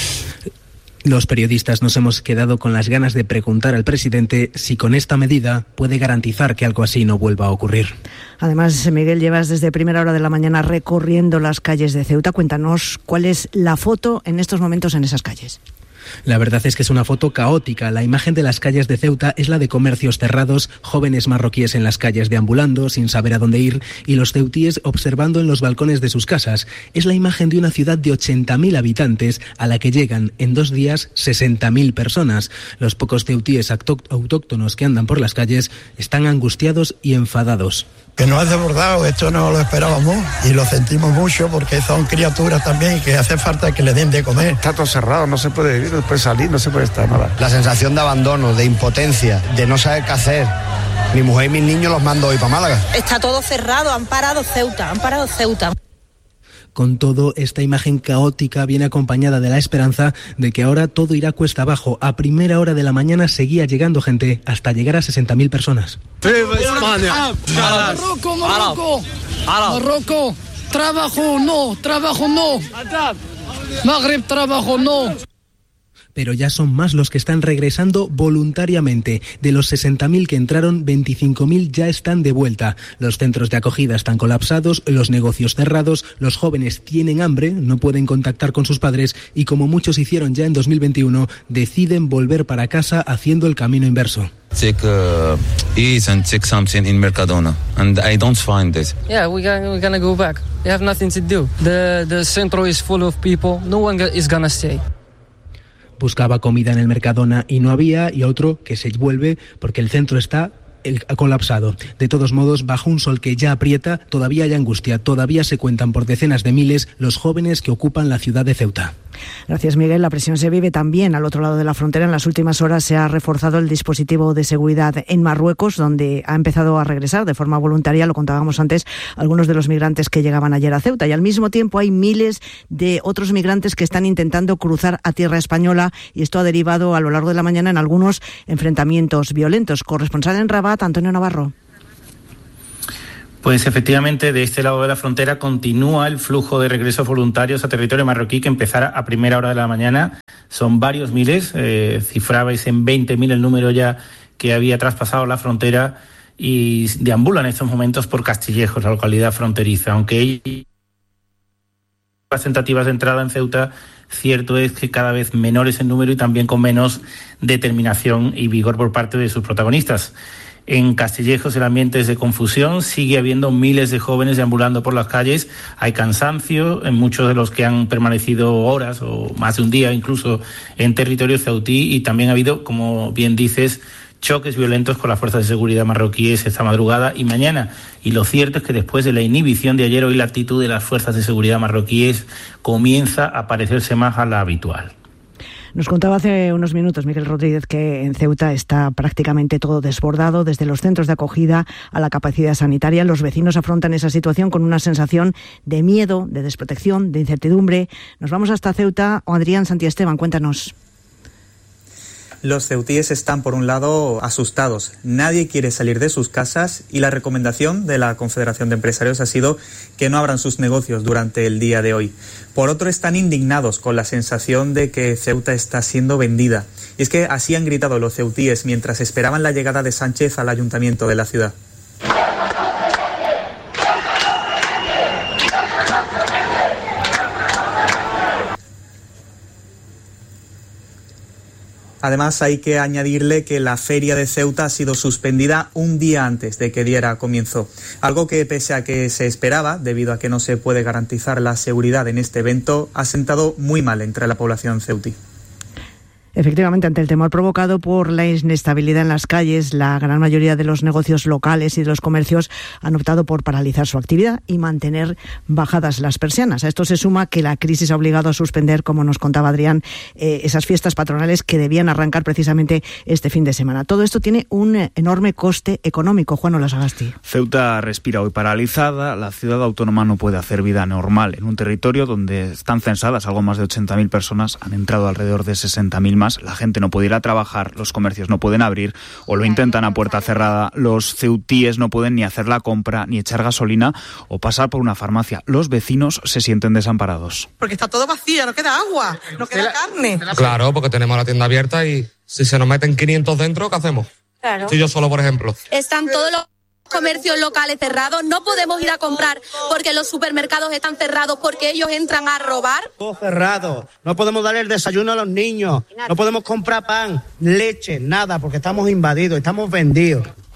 Speaker 16: Los periodistas nos hemos quedado con las ganas de preguntar al presidente si con esta medida puede garantizar que algo así no vuelva a ocurrir.
Speaker 24: Además, Miguel, llevas desde primera hora de la mañana recorriendo las calles de Ceuta. Cuéntanos cuál es la foto en estos momentos en esas calles.
Speaker 16: La verdad es que es una foto caótica. La imagen de las calles de Ceuta es la de comercios cerrados, jóvenes marroquíes en las calles deambulando sin saber a dónde ir y los ceutíes observando en los balcones de sus casas. Es la imagen de una ciudad de 80.000 habitantes a la que llegan en 2 días 60.000 personas. Los pocos ceutíes autóctonos que andan por las calles están angustiados y enfadados.
Speaker 27: Que nos ha desbordado, esto no lo esperábamos y lo sentimos mucho porque son criaturas también que hace falta que le den de comer.
Speaker 28: Está todo cerrado, no se puede vivir, no se puede salir, no se puede estar nada. La sensación de abandono, de impotencia, de no saber qué hacer. Mi mujer y mis niños los mando hoy para Málaga.
Speaker 26: Está todo cerrado, han parado Ceuta.
Speaker 16: Con todo, esta imagen caótica viene acompañada de la esperanza de que ahora todo irá cuesta abajo. A primera hora de la mañana seguía llegando gente hasta llegar a 60.000 personas.
Speaker 29: ¡Viva España!
Speaker 5: Marruecos, trabajo no. Magreb, trabajo no.
Speaker 16: Pero ya son más los que están regresando voluntariamente. De los 60.000 que entraron, 25.000 ya están de vuelta. Los centros de acogida están colapsados, los negocios cerrados, los jóvenes tienen hambre, no pueden contactar con sus padres y, como muchos hicieron ya en 2021, deciden volver para casa haciendo el camino inverso.
Speaker 9: Take ease and take something in Mercadona, and I don't find it.
Speaker 5: Yeah, we're gonna go back. We have nothing to do. The centro is full of people. No one is gonna stay.
Speaker 16: Buscaba comida en el Mercadona y no había, y otro que se vuelve porque el centro está colapsado. De todos modos, bajo un sol que ya aprieta, todavía hay angustia, todavía se cuentan por decenas de miles los jóvenes que ocupan la ciudad de Ceuta.
Speaker 24: Gracias, Miguel. La presión se vive también al otro lado de la frontera. En las últimas horas se ha reforzado el dispositivo de seguridad en Marruecos, donde ha empezado a regresar de forma voluntaria, lo contábamos antes, algunos de los migrantes que llegaban ayer a Ceuta. Y al mismo tiempo hay miles de otros migrantes que están intentando cruzar a tierra española, y esto ha derivado a lo largo de la mañana en algunos enfrentamientos violentos. Corresponsal en Rabat, Antonio Navarro.
Speaker 13: Pues efectivamente, de este lado de la frontera continúa el flujo de regresos voluntarios a territorio marroquí que empezara a primera hora de la mañana. Son varios miles, cifrabais en 20.000 el número ya que había traspasado la frontera y deambulan en estos momentos por Castillejos, la localidad fronteriza. Aunque hay las tentativas de entrada en Ceuta, cierto es que cada vez menores en número y también con menos determinación y vigor por parte de sus protagonistas. En Castillejos el ambiente es de confusión, sigue habiendo miles de jóvenes deambulando por las calles, hay cansancio en muchos de los que han permanecido horas o más de un día incluso en territorio ceutí, y también ha habido, como bien dices, choques violentos con las fuerzas de seguridad marroquíes esta madrugada y mañana. Y lo cierto es que después de la inhibición de ayer, hoy la actitud de las fuerzas de seguridad marroquíes comienza a parecerse más a la habitual.
Speaker 24: Nos contaba hace unos minutos Miguel Rodríguez que en Ceuta está prácticamente todo desbordado, desde los centros de acogida a la capacidad sanitaria. Los vecinos afrontan esa situación con una sensación de miedo, de desprotección, de incertidumbre. Nos vamos hasta Ceuta. Adrián Santiesteban, cuéntanos.
Speaker 17: Los ceutíes están, por un lado, asustados. Nadie quiere salir de sus casas y la recomendación de la Confederación de Empresarios ha sido que no abran sus negocios durante el día de hoy. Por otro, están indignados con la sensación de que Ceuta está siendo vendida. Y es que así han gritado los ceutíes mientras esperaban la llegada de Sánchez al ayuntamiento de la ciudad. Además, hay que añadirle que la feria de Ceuta ha sido suspendida un día antes de que diera comienzo. Algo que, pese a que se esperaba, debido a que no se puede garantizar la seguridad en este evento, ha sentado muy mal entre la población ceutí.
Speaker 24: Efectivamente, ante el temor provocado por la inestabilidad en las calles, la gran mayoría de los negocios locales y de los comercios han optado por paralizar su actividad y mantener bajadas las persianas. A esto se suma que la crisis ha obligado a suspender, como nos contaba Adrián, esas fiestas patronales que debían arrancar precisamente este fin de semana. Todo esto tiene un enorme coste económico. Juan Olasagasti.
Speaker 18: Ceuta respira hoy paralizada. La ciudad autónoma no puede hacer vida normal en un territorio donde están censadas algo más de 80.000 personas. Han entrado alrededor de 60.000 más. La gente no puede ir a trabajar, los comercios no pueden abrir o lo intentan a puerta cerrada. Los ceutíes no pueden ni hacer la compra, ni echar gasolina o pasar por una farmacia. Los vecinos se sienten desamparados.
Speaker 19: Porque está todo vacío, no queda agua, no queda carne.
Speaker 20: Claro, porque tenemos la tienda abierta y si se nos meten 500 dentro, ¿qué hacemos?
Speaker 19: Claro.
Speaker 20: Si yo solo, por ejemplo.
Speaker 21: Están todos los comercios locales cerrados, no podemos ir a comprar porque los supermercados están cerrados, porque ellos entran a robar.
Speaker 22: Todo cerrado, no podemos darle el desayuno a los niños, no podemos comprar pan, leche, nada, porque estamos invadidos, estamos vendidos.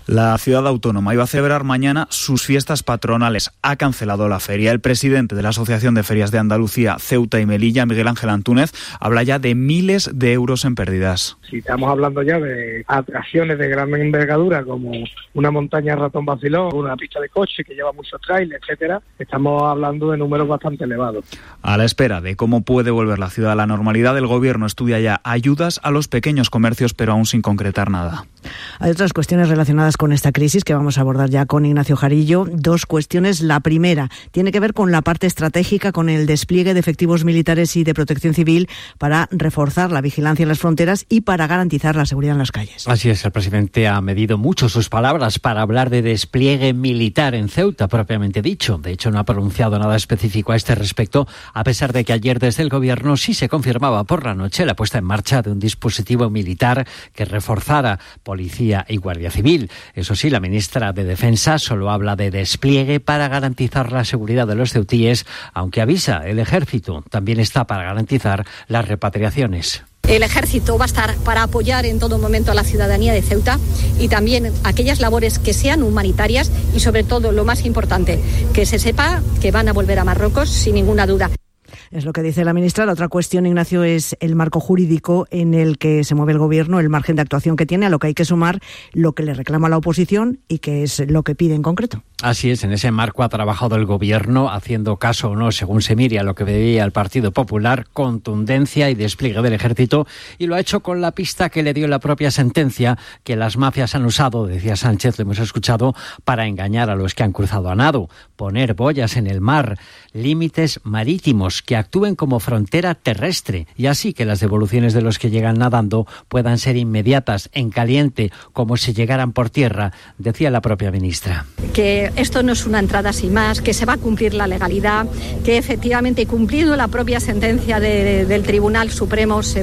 Speaker 18: La ciudad autónoma iba a celebrar mañana sus fiestas patronales. Ha cancelado la feria. El presidente de la Asociación de Ferias de Andalucía, Ceuta y Melilla, Miguel Ángel Antúnez, habla ya de miles de euros en pérdidas.
Speaker 1: Si estamos hablando ya de atracciones de gran envergadura como una montaña ratón vacilón, una pista de coche que lleva muchos trailers, etcétera, estamos hablando de números bastante elevados.
Speaker 18: A la espera de cómo puede volver la ciudad a la normalidad, el gobierno estudia ya ayudas a los pequeños comercios, pero aún sin concretar nada.
Speaker 24: Hay otras cuestiones relacionadas con esta crisis que vamos a abordar ya con Ignacio Jarillo. Dos cuestiones. La primera tiene que ver con la parte estratégica, con el despliegue de efectivos militares y de protección civil para reforzar la vigilancia en las fronteras y para garantizar la seguridad en las calles.
Speaker 3: Así es, el presidente ha medido mucho sus palabras para hablar de despliegue militar en Ceuta, propiamente dicho. De hecho, no ha pronunciado nada específico a este respecto, a pesar de que ayer desde el gobierno sí se confirmaba por la noche la puesta en marcha de un dispositivo militar que reforzara policía y guardia civil. Eso sí, la ministra de Defensa solo habla de despliegue para garantizar la seguridad de los ceutíes, aunque avisa, el ejército también está para garantizar las repatriaciones.
Speaker 6: El ejército va a estar para apoyar en todo momento a la ciudadanía de Ceuta y también aquellas labores que sean humanitarias y sobre todo, lo más importante, que se sepa que van a volver a Marruecos sin ninguna duda.
Speaker 24: Es lo que dice la ministra. La otra cuestión, Ignacio, es el marco jurídico en el que se mueve el gobierno, el margen de actuación que tiene, a lo que hay que sumar lo que le reclama la oposición y que es lo que pide en concreto.
Speaker 3: Así es, en ese marco ha trabajado el gobierno, haciendo caso o no, según se mire, a lo que pedía el Partido Popular, contundencia y despliegue del ejército, y lo ha hecho con la pista que le dio la propia sentencia, que las mafias han usado, decía Sánchez, lo hemos escuchado, para engañar a los que han cruzado a nado, poner boyas en el mar, límites marítimos que actúen como frontera terrestre, y así que las devoluciones de los que llegan nadando puedan ser inmediatas, en caliente, como si llegaran por tierra, decía la propia ministra.
Speaker 6: Que esto no es una entrada sin más, que se va a cumplir la legalidad, que efectivamente, cumpliendo la propia sentencia del Tribunal Supremo, se